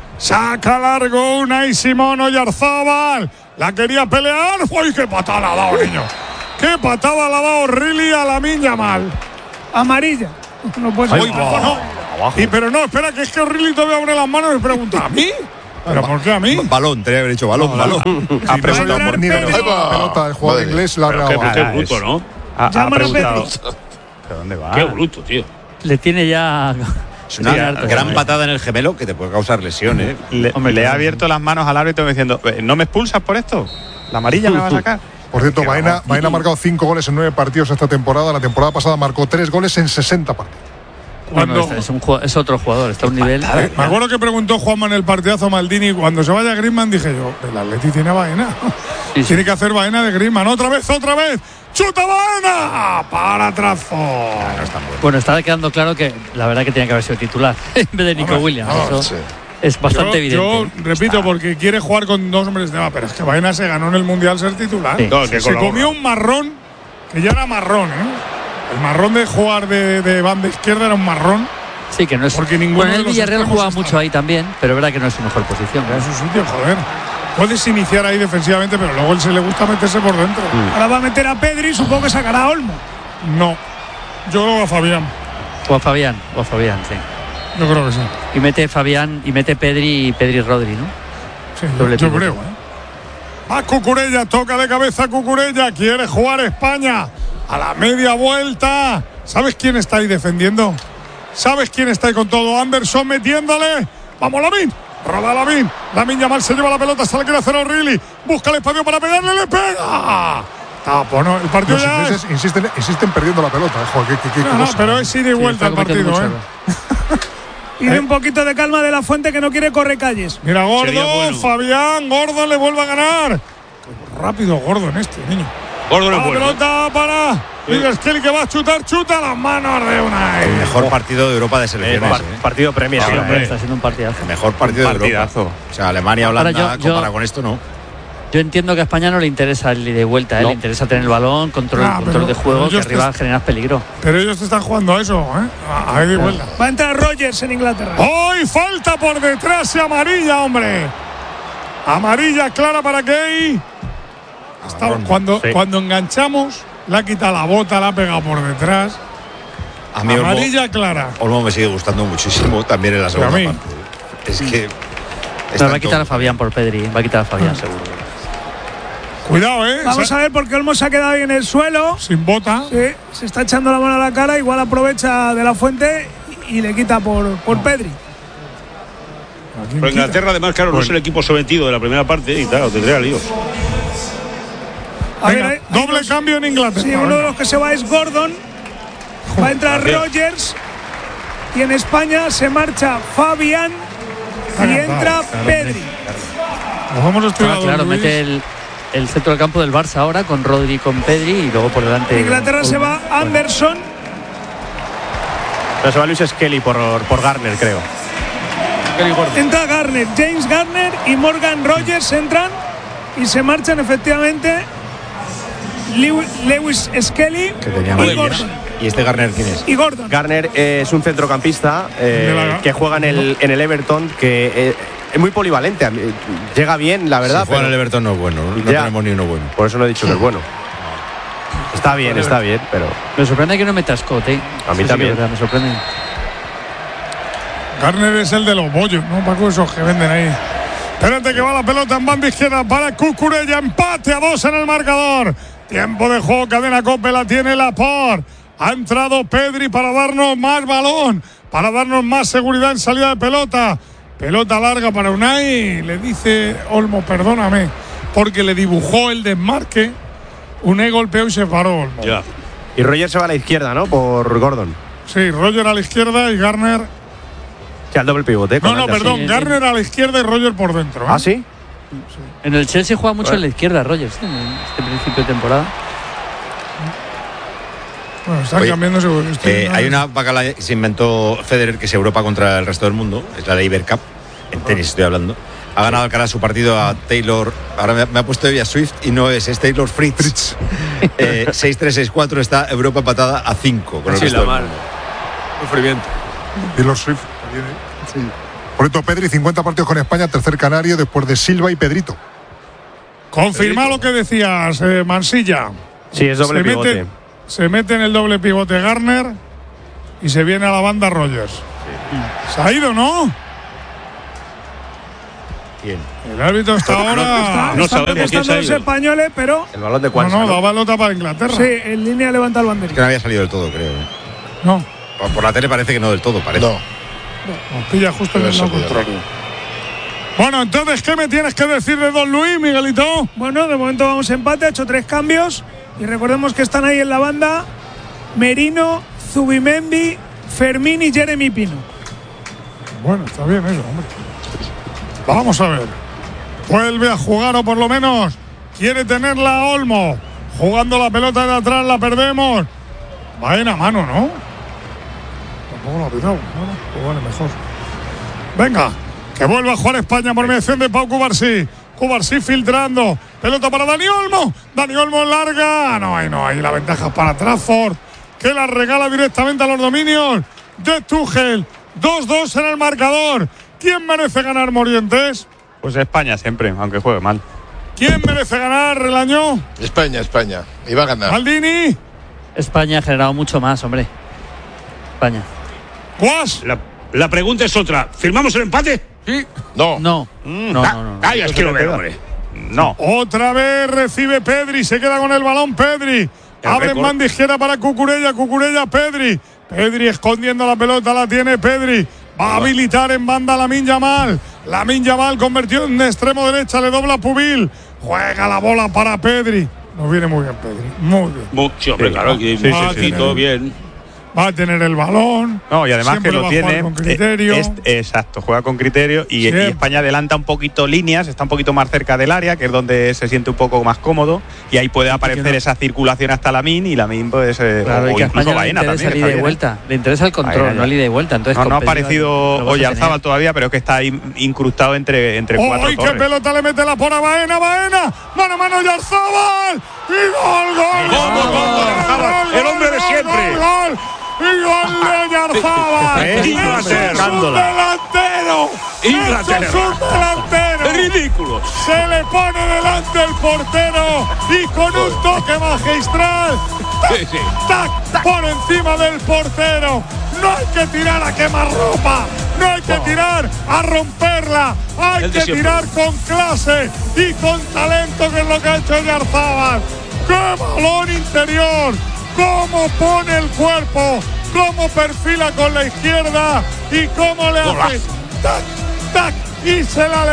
Saca largo Unai Simón Oyarzábal. La quería pelear. ¡Uy, qué patada le ha dado, niño! ¡Qué patada le ha dado Riley a Lamine Yamal! Amarilla. No puede ser. Uy, no. Y pero no, espera, que es que Riley todavía abre las manos y me pregunta, ¿a mí? ¿Pero por qué a mí? Balón, tenía que haber dicho balón, balón. Ha preguntado por ni de la pelota del jugador inglés la ha regalado. Qué bruto, ¿no? Ha, ha preguntado. ¿Pero dónde va? Qué bruto, tío. Le tiene ya. Es una sí, gran patada en el gemelo que te puede causar lesiones. Le, Hombre, le ha abierto las manos al árbitro diciendo, ¿no me expulsas por esto? ¿La amarilla me va a sacar? Por cierto, Baena, Baena ha marcado cinco goles en nueve partidos esta temporada. La temporada pasada marcó tres goles en sesenta partidos. Bueno, es, un, es otro jugador, está a un nivel. Me acuerdo que preguntó Juanma en el partidazo a Maldini, cuando se vaya Griezmann, dije yo, el Atleti tiene a Baena. Sí, sí. Tiene que hacer Baena de Griezmann. Otra vez, otra vez. ¡Chuta Baena! ¡Para trazo! No está bueno, estaba quedando claro que la verdad que tenía que haber sido titular en vez de Nico Williams. No, Eso sí. Es bastante yo, evidente. Yo repito, está. porque quiere jugar con dos hombres de más, pero es que Baena se ganó en el Mundial ser titular. Sí. No, se, se comió un marrón, que ya era marrón, ¿eh? El marrón de jugar de, de banda izquierda era un marrón. Sí, que no es. Porque ninguno bueno, el Villarreal juega está. mucho ahí también, pero es verdad que no es su mejor posición. En su sitio, joder. Puedes iniciar ahí defensivamente, pero luego él se le gusta meterse por dentro. Mm. Ahora va a meter a Pedri, supongo que sacará a Olmo. No, yo creo que a Fabián. O a Fabián, o a Fabián, sí. Yo creo que sí. Y mete Fabián, y mete Pedri y Pedri Rodri, ¿no? Sí, yo, yo creo, ¿eh? Va Cucurella, toca de cabeza Cucurella, quiere jugar España. A la media vuelta. ¿Sabes quién está ahí defendiendo? ¿Sabes quién está ahí con todo? Anderson metiéndole. ¡Vamos, Lamine! Roba Lamine. Lamine Yamal se lleva la pelota, se la quiere hacer O'Reilly. Busca el espacio para pegarle, le pega. Tapo, ¿no? El partido Los ya ingleses es... insisten, insisten perdiendo la pelota. Joder, ¿qué, qué, qué no, no, pero es ir y vuelta sí, el partido, ¿eh? Y de un poquito de calma de la Fuente, que no quiere correr calles. Mira, Gordo, bueno. Fabián, Gordo le vuelve a ganar. Qué rápido Gordo en este, niño. Gordo la bueno. pelota para Miguel Skelly, que va a chutar, chuta las manos de Unai. El mejor partido de Europa de selecciones. Par- ¿eh? Partido Premier. Sí, hombre, eh. está siendo un partidazo. El mejor partido un de Europa. O sea, Alemania, Holanda, yo, yo, compara con esto, no. Yo entiendo que a España no le interesa el ida y vuelta, ¿eh? No. Le interesa tener el balón, control, ah, control de juego, que arriba te... generas peligro. Pero ellos te están jugando a eso, ¿eh? A, a ida y vuelta. Va a entrar Rogers en Inglaterra. ¡Hoy falta por detrás y amarilla, hombre! Amarilla clara para Gay. Hasta cuando, sí. cuando enganchamos, le ha quitado la bota, la ha pegado por detrás. A mí amarilla Olmo, clara. Olmo me sigue gustando muchísimo también en la segunda parte. Es que. No, va a quitar a Fabián por Pedri. Va a quitar a Fabián, seguro. Cuidado, ¿eh? Vamos o sea, a ver, porque Olmo se ha quedado ahí en el suelo. Sin bota. Sí, se está echando la mano a la cara. Igual aprovecha de la Fuente y le quita por, por Pedri. Pero Inglaterra, además, claro, bueno. no es el equipo sometido de la primera parte y claro, tendría líos. A Venga, ver, hay, doble hay cambio en Inglaterra. Sí, uno de los que se va es Gordon. Va a entrar Rogers. Y en España se marcha Fabián. Y entra Pedri. Nos vamos a estudiar. Ah, claro, mete el, el centro del campo del Barça ahora con Rodri y con Pedri y luego por delante. En Inglaterra se va Anderson. No, se va Luis Skelly por, por Garner, creo. Entra Garner, James Garner y Morgan Rogers entran y se marchan efectivamente Lewis Skelly y Gordon. ¿Y este Garner quién es? Y Gordon. Garner eh, es un centrocampista eh, que juega en el, en el Everton, que eh, es muy polivalente. Llega bien, la verdad. Si juega en el Everton no es bueno, no ya, tenemos ni uno bueno. Por eso no he dicho que es bueno. Está bien, está bien, pero. Me sorprende que no meta Scott, ¿eh? A mí sí, también. Sí, me sorprende. Garner es el de los bollos, ¿no? Paco, esos que venden ahí. Espérate que va la pelota en banda izquierda para Cucurella. Empate a dos en el marcador. Tiempo de juego, cadena COPE, la tiene Laporte. Ha entrado Pedri para darnos más balón, para darnos más seguridad en salida de pelota. Pelota larga para Unai. Le dice Olmo, perdóname, porque le dibujó el desmarque. Unai golpeó y se paró Olmo. Ya. Y Roger se va a la izquierda, ¿no? Por Gordon. Sí, Roger a la izquierda y Garner. Sí, al doble pivote. No, no, perdón. Sí, Garner a la izquierda y Roger por dentro. ¿eh? ¿Ah, sí? Sí. En el Chelsea juega mucho bueno. en la izquierda, Rogers, ¿eh? en este principio de temporada. Bueno, están Oye, cambiando seguro. Eh, hay una bacala que se inventó Federer, que es Europa contra el resto del mundo, es la Labour Cup, en tenis estoy hablando. Ha ganado Alcaraz su partido a Taylor, ahora me, me ha puesto ella Swift y no es, es Taylor Fritz. eh, seis tres seis cuatro, está Europa empatada a cinco con el Sí, resto la del mar. mundo. Sufrimiento. Taylor Swift. Sí. Por esto, Pedri, cincuenta partidos con España, tercer canario después de Silva y Pedrito. Confirma lo que decías, eh, Mansilla. Sí, es doble se pivote. Mete, se mete en el doble pivote Garner y se viene a la banda Rogers. Sí. Se ha ido, ¿no? ¿Quién? El árbitro está ahora. Está, no están sabemos quién se protestando ha los ido. españoles, pero. El balón de No, Cuanza. no, ¿no? da balota para Inglaterra. Sí, en línea levanta el banderín. Que no había salido del todo, creo. ¿eh? No. Por, por la tele parece que no del todo, parece. No. Nos pilla justo en el lado contrario. Bueno, entonces, ¿qué me tienes que decir de Don Luis, Miguelito? Bueno, de momento vamos a empate, ha hecho tres cambios. Y recordemos que están ahí en la banda Merino, Zubimendi, Fermín y Jeremy Pino. Bueno, está bien eso, hombre. Vamos a ver. Vuelve a jugar, o por lo menos quiere tenerla Olmo. Jugando la pelota de atrás, la perdemos. Va en a mano, ¿no? Tampoco lo ha pitado. Bueno, pues vale, mejor. Venga, que vuelva a jugar España por mediación de Pau Cubarsí. Cubarsí filtrando. Pelota para Dani Olmo. Dani Olmo larga. No hay, no hay. La ventaja es para Trafford, que la regala directamente a los dominios de Tuchel. dos dos en el marcador. ¿Quién merece ganar, Morientes? Pues España siempre, aunque juegue mal. ¿Quién merece ganar el año? España, España. Y va a ganar. Maldini. España ha generado mucho más, hombre. España. ¿Guas? La, la pregunta es otra. ¿Firmamos el empate? Sí. No. No. Mm. No, Ah, no, no, no. Ay, es que lo veo, hombre. No. Otra vez recibe Pedri. Se queda con el balón Pedri. Abre en récord. banda izquierda para Cucurella. Cucurella, Pedri. Pedri escondiendo la pelota. La tiene Pedri. Va a habilitar en banda Lamine Yamal. Lamine Yamal convertido en extremo derecha. Le dobla Pubil. Juega la bola para Pedri. Nos viene muy bien Pedri. Muy bien. Mucho, hombre, claro. Sí, Sí, sí, sí, sí. todo bien. Va a tener el balón. No, y además Siempre que va lo a tiene. jugar con criterio. eh, es- exacto, juega con criterio y, y Siempre. España adelanta un poquito líneas, está un poquito más cerca del área, que es donde se siente un poco más cómodo, y ahí puede aparecer esa circulación hasta Lamine y Lamine pues eh, Claro, y o que a incluso España le Baena interesa también. el que ida está y bien, vuelta. Le interesa el control, Baena, no el ida y vuelta. Entonces, No, no ha con Pedri aparecido lo vas a Oyarzábal tener. todavía, pero es que está ahí incrustado entre, entre cuatro ¡Ay, qué torres. pelota le mete la por a Baena! ¡Baena! ¡Mano a mano Oyarzábal! ¡Y gol, gol! Gol, gol, gol, Oyarzábal, el hombre de siempre. ¡Gol, gol! ¡Y gol de Oyarzábal! Eh, ¡Eso es un Inglaterra. delantero! Inglaterra. ¡Eso es un delantero! ¡Ridículo! Se le pone delante el portero y con un toque magistral, tac, Sí, sí. tac, por encima del portero. No hay que tirar a quemarropa, no hay que tirar a romperla, hay El de que siempre. tirar con clase y con talento, que es lo que ha hecho Oyarzábal. ¡Qué balón interior! ¡Cómo pone el cuerpo! ¡Cómo perfila con la izquierda! ¡Y cómo le hace! Golazo. ¡Tac, tac! ¡Y se la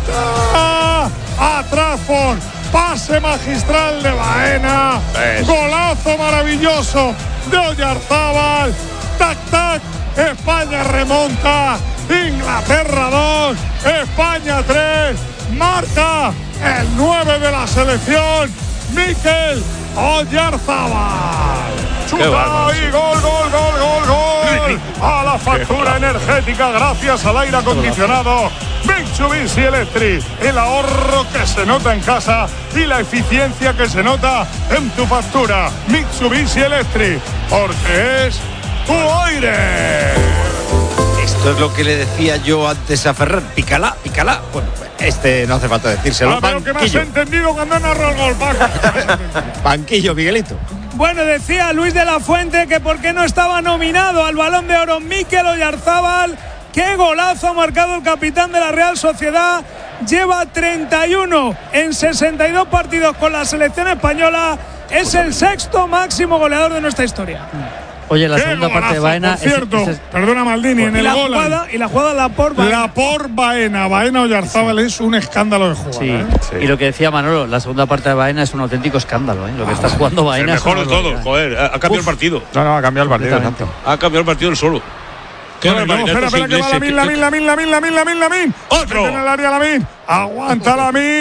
levanta! ¡A Trafford! ¡Pase magistral de Baena! Eso. ¡Golazo maravilloso de Oyarzábal! ¡Tac, tac! España remonta. Inglaterra dos. España tres. Marca el nueve de la selección, Mikel Oyarzábal. Chuta bárbaro, y gol, gol, gol, gol, gol. A la factura energética gracias al aire acondicionado Mitsubishi Electric. El ahorro que se nota en casa y la eficiencia que se nota en tu factura. Mitsubishi Electric, porque es tu aire. Esto es lo que le decía yo antes a Ferran. Pícala, pícala. Bueno, este no hace falta decírselo. Ah, pero que me has Banquillo. entendido cuando narro el gol, Paco. Banquillo, Miguelito. Bueno, decía Luis de la Fuente que por qué no estaba nominado al Balón de Oro Mikel Oyarzábal. Qué golazo ha marcado el capitán de la Real Sociedad. Lleva treinta y uno en sesenta y dos partidos con la selección española. Es el sexto máximo goleador de nuestra historia. Oye, la Qué segunda parte de golazo, Baena. por cierto, es- es- perdona Maldini, en Y el la, gol. jugada, y la jugada la por Baena. La por Baena. Baena Oyarzábal es un escándalo de jugada. Sí. ¿eh? Y lo que decía Manolo, la segunda parte de Baena es un auténtico escándalo. ¿eh? Lo que está jugando El Baena es mejor una de todos, barbaridad. joder. Ha ha cambiado el partido. No, no, ha cambiado el partido. Completamente. exacto. Ha cambiado el partido él solo. Qué Bueno, no, barbaridad espera, estos espera, que va ingleses. Lamine, Lamine, Lamine, Lamine, Lamine, Lamine, Lamine. ¡Otro! Se mete en el área Lamine. Aguanta Lamine.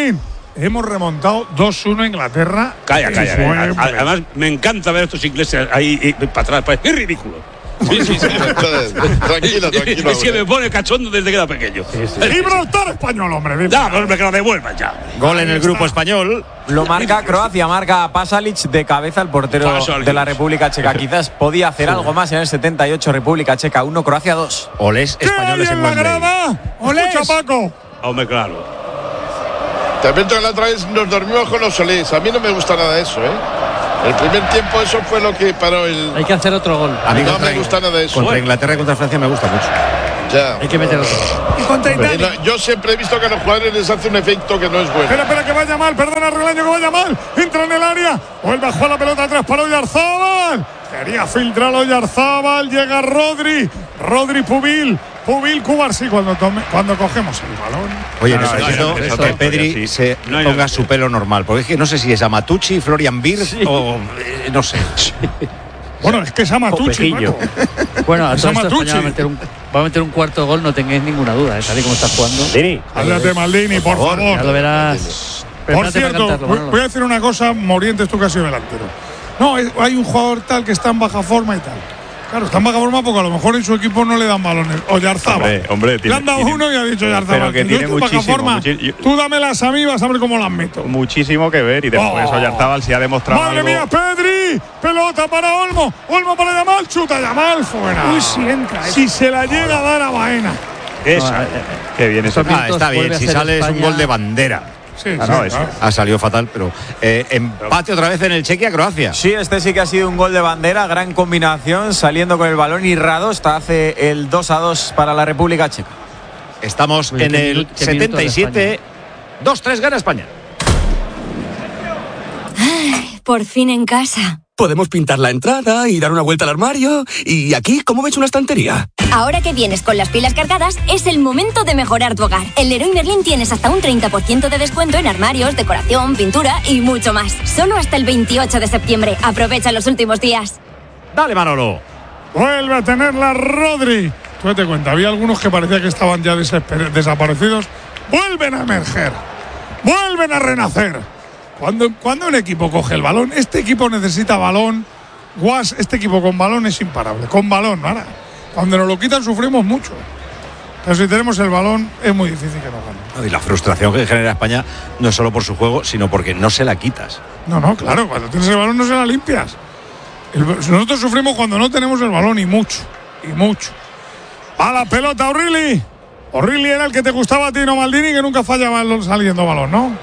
hemos remontado dos uno a Inglaterra. Calla, calla, calla. Además, me encanta ver a estos ingleses ahí y, y, para atrás. Es ridículo. Sí, sí, sí. Tranquilo, tranquilo. Es que me pone cachondo desde que era pequeño. Sí, sí. Gibraltar español, hombre. Ya, pues me que lo devuelvan ya. Gol en el grupo español. Lo marca Croacia, marca a Pasalic de cabeza, el portero Pasalic. de la República Checa. Quizás podía hacer sí. algo más en el setenta y ocho, República Checa uno, Croacia dos. Olés españoles en, en la grada. Olés. Escucha, Paco. Hombre, claro. Te advierto que la otra vez nos dormimos con los Olés. A mí no me gusta nada eso, ¿eh? El primer tiempo eso fue lo que paró el... Hay que hacer otro gol. A mí no me gusta nada de eso. Contra Inglaterra y contra Francia me gusta mucho. Ya. Hay que meter otro. Y contra Italia. Yo siempre he visto que a los jugadores les hace un efecto que no es bueno. Espera, espera, que vaya mal. Perdona, Relaño, que vaya mal. Entra en el área. Vuelve a jugar la pelota atrás para Oyarzábal. Quería filtrar a Oyarzábal. Llega Rodri. Rodri Pubil. Pubil Cubarsí cuando tome, cuando cogemos el balón. Oye, no, necesito no, no, que Pedri se no ponga su pelo normal, porque es que no sé si es Amatucci, Florian Wirtz sí. o eh, no sé. Sí. Bueno, es que es Amatucci. Bueno, a todo esto España va a meter un va a meter un cuarto gol, no tengáis ninguna duda, ¿eh? Tal y como está jugando. Maldini, háblate Maldini, por favor. Ya lo verás. Por cierto, cantarlo, voy, voy a decir una cosa, Morientes, tú que has sido delantero. No, hay un jugador tal que está en baja forma y tal. Claro, está en baja forma porque a lo mejor en su equipo no le dan balones. Oyarzábal. Hombre, hombre, tiene, le han dado tiene, uno y ha dicho Oyarzábal. Pero que tiene muchísimo. Forma, muchi yo, tú dámelas a mí, vas a ver cómo las meto. Muchísimo que ver y después oh, Oyarzábal sí ha demostrado ¡Madre algo. mía, Pedri! Pelota para Olmo. Olmo para Yamal. Chuta Yamal fuera. Uy, si entra. Si se la llega a dar a Baena. Esa. No, eh, eh, qué bien eso. Ah, está bien. Si sale es un gol de bandera. Sí, ah, sí, no, claro. Ha salido fatal, pero eh, empate otra vez en el Chequia-Croacia. Sí, este sí que ha sido un gol de bandera, gran combinación, saliendo con el balón y Radosta hace el dos a dos para la República Checa. Estamos Muy en el setenta y siete, dos tres gana España. Ay, por fin en casa. Podemos pintar la entrada y dar una vuelta al armario. Y aquí, ¿cómo ves una estantería? Ahora que vienes con las pilas cargadas, es el momento de mejorar tu hogar. En Leroy Merlin tienes hasta un treinta por ciento de descuento en armarios, decoración, pintura y mucho más. Solo hasta el veintiocho de septiembre. Aprovecha los últimos días. Dale, Manolo. Vuelve a tenerla Rodri. Tú date cuenta, había algunos que parecía que estaban ya desaparecidos. Vuelven a emerger. Vuelven a renacer. Cuando, cuando un equipo coge el balón, este equipo necesita balón. Guas, este equipo con balón es imparable. Con balón, ahora. Cuando nos lo quitan sufrimos mucho. Pero si tenemos el balón es muy difícil que nos ganen. Y la frustración que genera España no es solo por su juego, sino porque no se la quitas. No, no, claro, cuando tienes el balón no se la limpias. El, nosotros sufrimos cuando no tenemos el balón y mucho, y mucho. A la pelota, O'Reilly. O'Reilly era el que te gustaba a ti, no Maldini, que nunca fallaba saliendo balón, ¿no?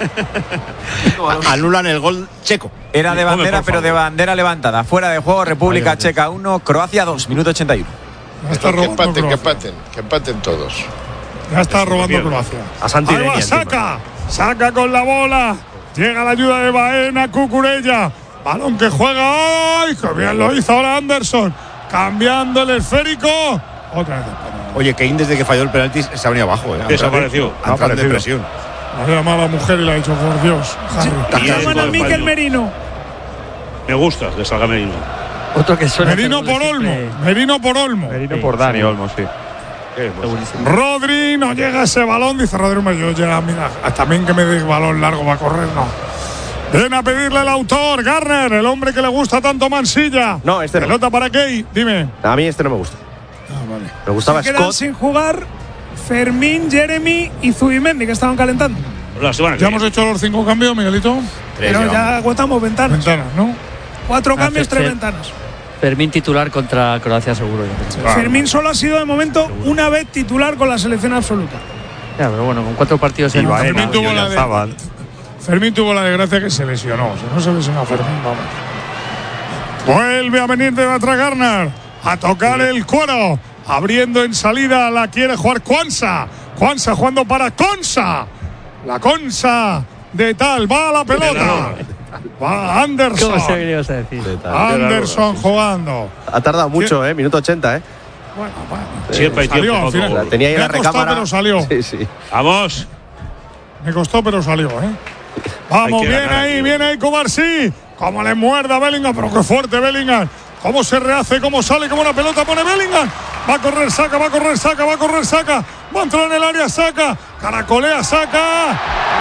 Anulan el gol checo. Era de bandera, pero de bandera levantada. Fuera de juego, República Checa uno, Croacia dos, minuto ochenta y uno. Ya está que empaten, que empaten, que empaten todos. Ya está robando Croacia. A Santi Ahí va, saca, saca con la bola. Llega la ayuda de Baena, Cucurella. Balón que juega. ¡Ay, qué bien lo hizo ahora Anderson! Cambiando el esférico. Otra vez. Oye, Kane desde que falló el penalti se ha venido abajo. ¿eh? Desapareció. Ha entrado en depresión. Ha llamado a la mujer y le ha dicho, por Dios, Harry. Llaman a Mikel Merino. Me gusta que salga Merino. Otro que suena. Merino por Olmo. Merino por Olmo. Merino por Dani Olmo, sí. Rodri, no llega ese balón. Dice Rodri, yo llega, mira, también que me dé balón largo va a correr, no. Ven a pedirle el autor, Garner, el hombre que le gusta tanto Mansilla. No, este no. Pelota para Key, dime. A mí este no me gusta. Ah, vale. Me gustaba Se quedan Scott. sin jugar Fermín, Jeremy y Zubimendi, que estaban calentando. Ya hemos hecho los cinco cambios, Miguelito. Pero ya, ya aguantamos ventanas. Ventanas, ¿no? Cuatro ah, cambios, Fer, tres Fer, ventanas. Fermín titular contra Croacia seguro. Claro. Fermín solo ha sido de momento una vez titular con la selección absoluta. Ya, pero bueno, con cuatro partidos en Baena, Fermín, tuvo la de, Fermín tuvo la desgracia que se lesionó. Si no se lesionó Fermín, vamos. Vuelve a venir de atrás Garner. A tocar el cuero. Abriendo en salida, la quiere jugar Kwanza. Kwanza jugando para Consa. La Consa de tal. Va a la pelota. Va Anderson. ¿Cómo se venías a decir? Anderson jugando. Ha tardado mucho, ¿eh? Minuto ochenta, ¿eh? Bueno, bueno. Siempre hay salió, tiempo. al final. La tenía ahí en la recámara. Me costó, pero salió. Sí, sí. Vamos. Me costó, pero salió, ¿eh? Vamos, bien ahí, bien ahí, Cubarsí. Como le muerda a Bellingham, pero qué fuerte Bellingham. Cómo se rehace, cómo sale, cómo la pelota pone Bellingham. Va a correr, saca, va a correr, saca, va a correr, saca. Va a entrar en el área, saca. Caracolea, saca.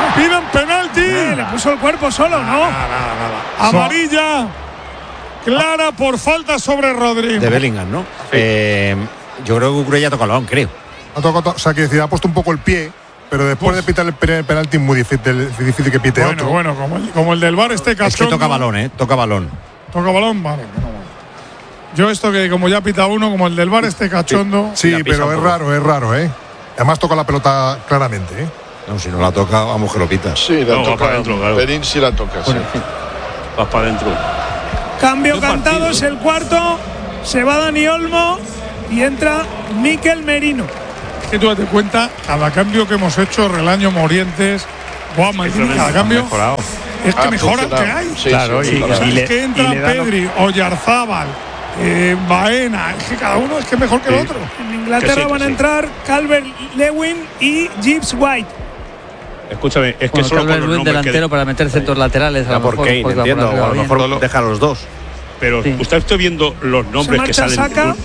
Piden penalti. Eh, le puso el cuerpo solo, ¿no? Nada, nada, nada. Amarilla clara por falta sobre Rodri. De Bellingham, ¿no? Sí. Eh, yo creo que Cucurella toca el balón, creo. Ha tocado, o sea, que decir, ha puesto un poco el pie, pero después Uf. de pitar el penalti es muy difícil, difícil que pite bueno, otro. Bueno, como el, como el del VAR este cachondo. Es que toca balón, ¿eh? Toca balón. Toca balón, vale. Yo esto que como ya pita uno, como el del VAR este cachondo. Sí, sí pero es raro, es raro, ¿eh? Además toca la pelota claramente, ¿eh? No, si no la toca, vamos que lo pita. Sí, la no, toca. Para adentro, claro. Perín sí la toca, sí. Vas para adentro. Cambio cantado, partido, es el cuarto. Se va Dani Olmo y entra Mikel Merino. Que tú date cuenta, cada cambio que hemos hecho, Relaño, Morientes, Guama, cada cambio mejorado. es que Ah, mejora el que hay. Sí, claro, sí, y, claro. y Es le, que entra y le Pedri, Oyarzábal, eh, Baena, es que cada uno es que es mejor que Sí. el otro. En Inglaterra Que sí, que van a sí. entrar Calvert-Lewin y Gibbs White. Escúchame, es que Bueno, solo con los Calvert-Lewin nombres delantero que... para meter centros laterales. A Ya lo por mejor, Kane, porque entiendo. por O a lo bien. mejor Todo- deja a los dos. Pero Sí. usted está viendo los nombres que marcha salen. Saka. No,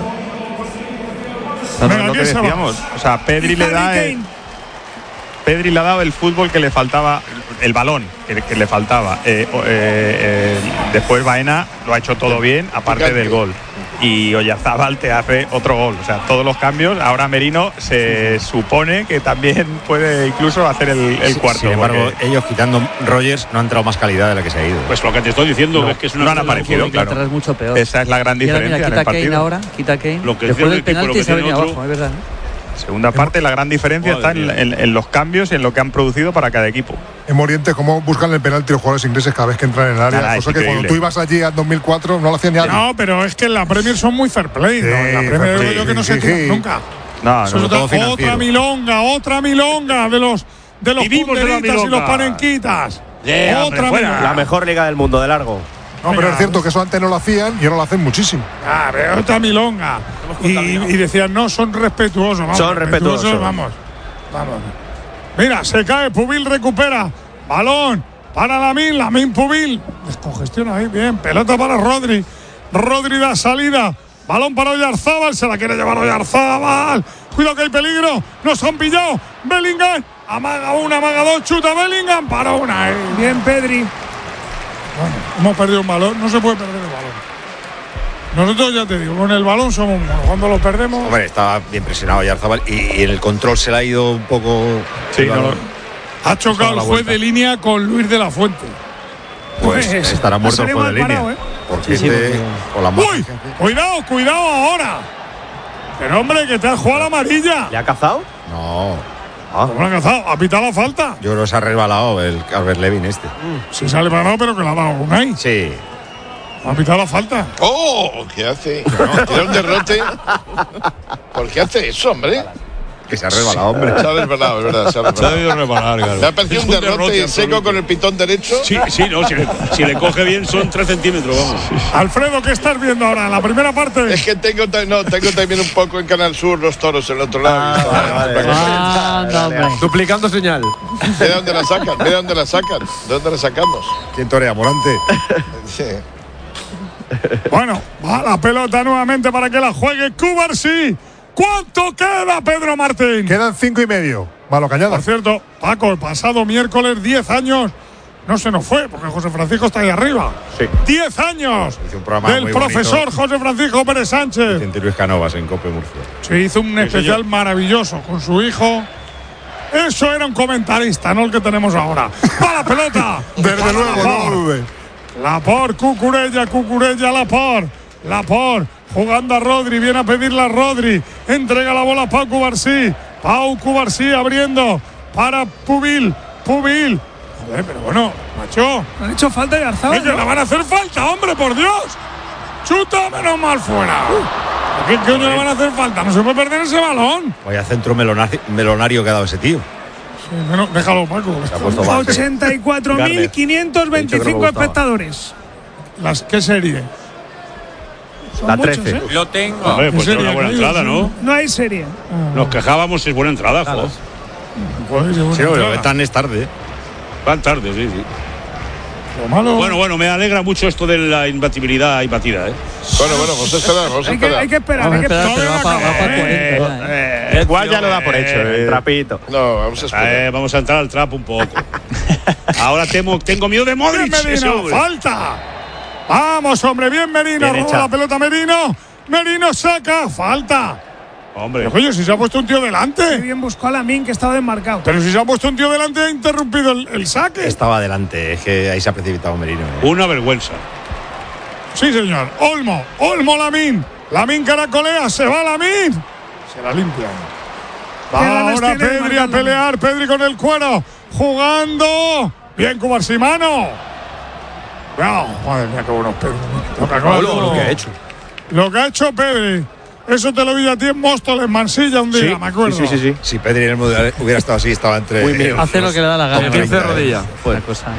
no, Venga, es lo que ¿quién se va? decíamos. O sea, Pedri Y le Harry da. Kane. El, Pedri le ha dado el fútbol que le faltaba, el balón que, que le faltaba. Eh, eh, eh, después Baena lo ha hecho todo bien, aparte del gol. Y Oyarzábal te hace otro gol. O sea, todos los cambios. Ahora Merino se supone que también puede incluso hacer el, el cuarto. Sin embargo, porque- ellos quitando Rogers no han entrado más calidad de la que se ha ido. Pues lo que te estoy diciendo No, es que es una no han cosa- aparecido, Inglaterra claro. es mucho peor. Esa es la gran Y ahora, diferencia mira, en quita el Kane partido. ahora, quita Kane. Lo que Después decía del el equipo, lo penalti que se ha tiene venido otro- abajo, es verdad. Segunda parte, la gran diferencia está en, en- en los cambios y en lo que han producido para cada equipo. En Morientes, cómo buscan el penalti los jugadores ingleses cada vez que entran en el área. Nada, es cosa que cuando increíble. tú ibas allí en dos mil cuatro no lo hacían ni alguien. No, pero es que en la Premier son muy fair play, ¿no? En la Sí, Premier fair digo play, yo que no sí, se sí, tiran sí. nunca. No, Eso no, es todo otra, financiero. otra milonga, otra milonga de los de los Vivimos de la punderitas y los milonga. panenquitas. Yeah, hombre, otra fuera. milonga. La mejor liga del mundo, de largo. No, pero es cierto que eso antes no lo hacían y ahora lo hacen muchísimo. Ah, pero otra milonga. Y, y decían, no, son respetuosos. Vamos, Son respetuosos. Vamos, vamos. Mira, se cae, Pubil recupera. Balón para Lamin, Lamin Pubil. Descongestiona ahí, bien. Pelota para Rodri. Rodri da salida. Balón para Oyarzábal, se la quiere llevar Oyarzábal. Cuidado que hay peligro. Nos han pillado. Bellingham. Amaga una, amaga dos, chuta Bellingham para una. eh. Bien, Pedri. Bueno, hemos perdido un balón. No se puede perder el balón. Nosotros ya te digo, con el balón somos buenos. Cuando lo perdemos. Hombre, estaba bien presionado Yarzabal y, y en el control se le ha ido un poco. Sí, el no, balón. Ha chocado el juez de línea con Luis de la Fuente. Pues Pues, estará muerto el sale juez de mal línea. parado, ¿eh? Porque Sí, sí, este, porque- con la ¡Uy! Cuidado, cuidado ahora. Pero hombre, que te has jugado la amarilla. ¿Le ha cazado? No, ¿Cómo lo ha cazado? ¿Ha pitado la falta? yo creo que se ha resbalado el Calvert Levin este. Si sale parado, pero que la ha dado Unai. Sí. Ha pitado la falta. ¡Oh! ¿Qué hace? Tira un derrote. ¿Por qué hace eso, hombre? Que se ha resbalado, hombre. Se ha resbalado, es verdad, se ha Se ha resbalado. debido reparar, claro. Me ha parecido Es un derrote seco absoluto. con el pitón derecho. Sí, sí, no, si le, si le coge bien son tres centímetros, vamos. Alfredo, ¿qué estás viendo ahora? En la primera parte. Es que tengo, ta- no, tengo también un poco en Canal Sur los toros en el otro lado. Ah, no, hombre. Duplicando señal. Mira dónde la sacan, mira dónde la sacan. ¿De dónde la sacamos? ¿Quién torea, Morante? Sí. Bueno, va la pelota nuevamente para que la juegue Cubarsí. ¿Cuánto queda, Pedro Martín? Quedan cinco y medio. Malo Cañada. Por cierto, Paco, el pasado miércoles, diez años, no se nos fue, porque José Francisco está ahí arriba. Sí. diez años Hizo un programa del muy profesor bonito. José Francisco Pérez Sánchez. Vicente Luis Canovas en Cope Murcia. Se hizo un especial maravilloso con su hijo. Eso era un comentarista, no el que tenemos ahora. ¡Va la pelota! Desde Para luego, no lo Laporte. dudes. Laporte, Cucurella, Cucurella, Laporte. Laporte jugando a Rodri, viene a pedirla a Rodri. Entrega la bola a Pau Cubarsí. Pau Cubarsí abriendo para Pubil. Pubil. Joder, pero bueno, macho. ¿No han hecho falta y Arzabal? ¡Que le van a hacer falta, hombre, por Dios! ¡Chuta, menos mal fuera! ¿A qué coño le van a hacer falta? No se puede perder ese balón. Vaya centro melonario, melonario que ha dado ese tío. Sí, bueno, déjalo, Paco. Se ha puesto mal. ochenta y cuatro mil quinientos veinticinco espectadores. Las, ¿Qué serie? Son La muchos, trece. ¿eh? Lo tengo. Hombre, pues ¿En era una serio? buena ¿Qué entrada, dices? ¿no? No hay serie. Nos quejábamos, es buena entrada, jo. Joder, qué buena Sí, pero entrada. tan es tarde. Van tarde, sí, sí. Lo malo. Bueno, bueno, me alegra mucho esto de la imbatibilidad y batida, ¿eh? Bueno, bueno, vamos a esperar, vamos a Hay que, esperar. hay que esperar, Vamos hay a que esperar, pero va Todavía para no acaba, cuarenta. eh. ya, ¿eh? Igual ya lo da por hecho, Eh, el trapito. No, vamos a esperar. Eh, vamos a entrar al trap un poco. Ahora temo, tengo miedo de Modric. Bien, ese Merino, hombre. falta. Vamos, hombre, bien Merino, Bien roba hecha. la pelota Merino. Merino saca, falta. Hombre. Pero, coño, si se ha puesto un tío Qué delante. bien buscó a Lamin, que estaba desmarcado. Pero si se ha puesto un tío delante, ha interrumpido el, el saque. Estaba adelante, es que ahí se ha precipitado Merino. ¿eh? Una vergüenza. Sí, señor. Olmo, Olmo Lamin. Lamin caracolea, se va Lamin. Se la limpian. Qué Va ganas ahora tiene de Pedri a marcar pelear, Pedri con el cuero. Jugando. Bien, Cubarsimano. No, madre mía, qué buenos Pedri. Lo que acaba de- Lo que ha hecho. Lo que ha hecho Pedri. Eso te lo vi a ti en Móstoles, en Mansilla un día, Sí, me acuerdo. sí, sí, sí. Si Pedri en el mundial hubiera estado así, estaba entre. Muy mío. Hace lo que le da la gana. quince rodillas. Pues cosa.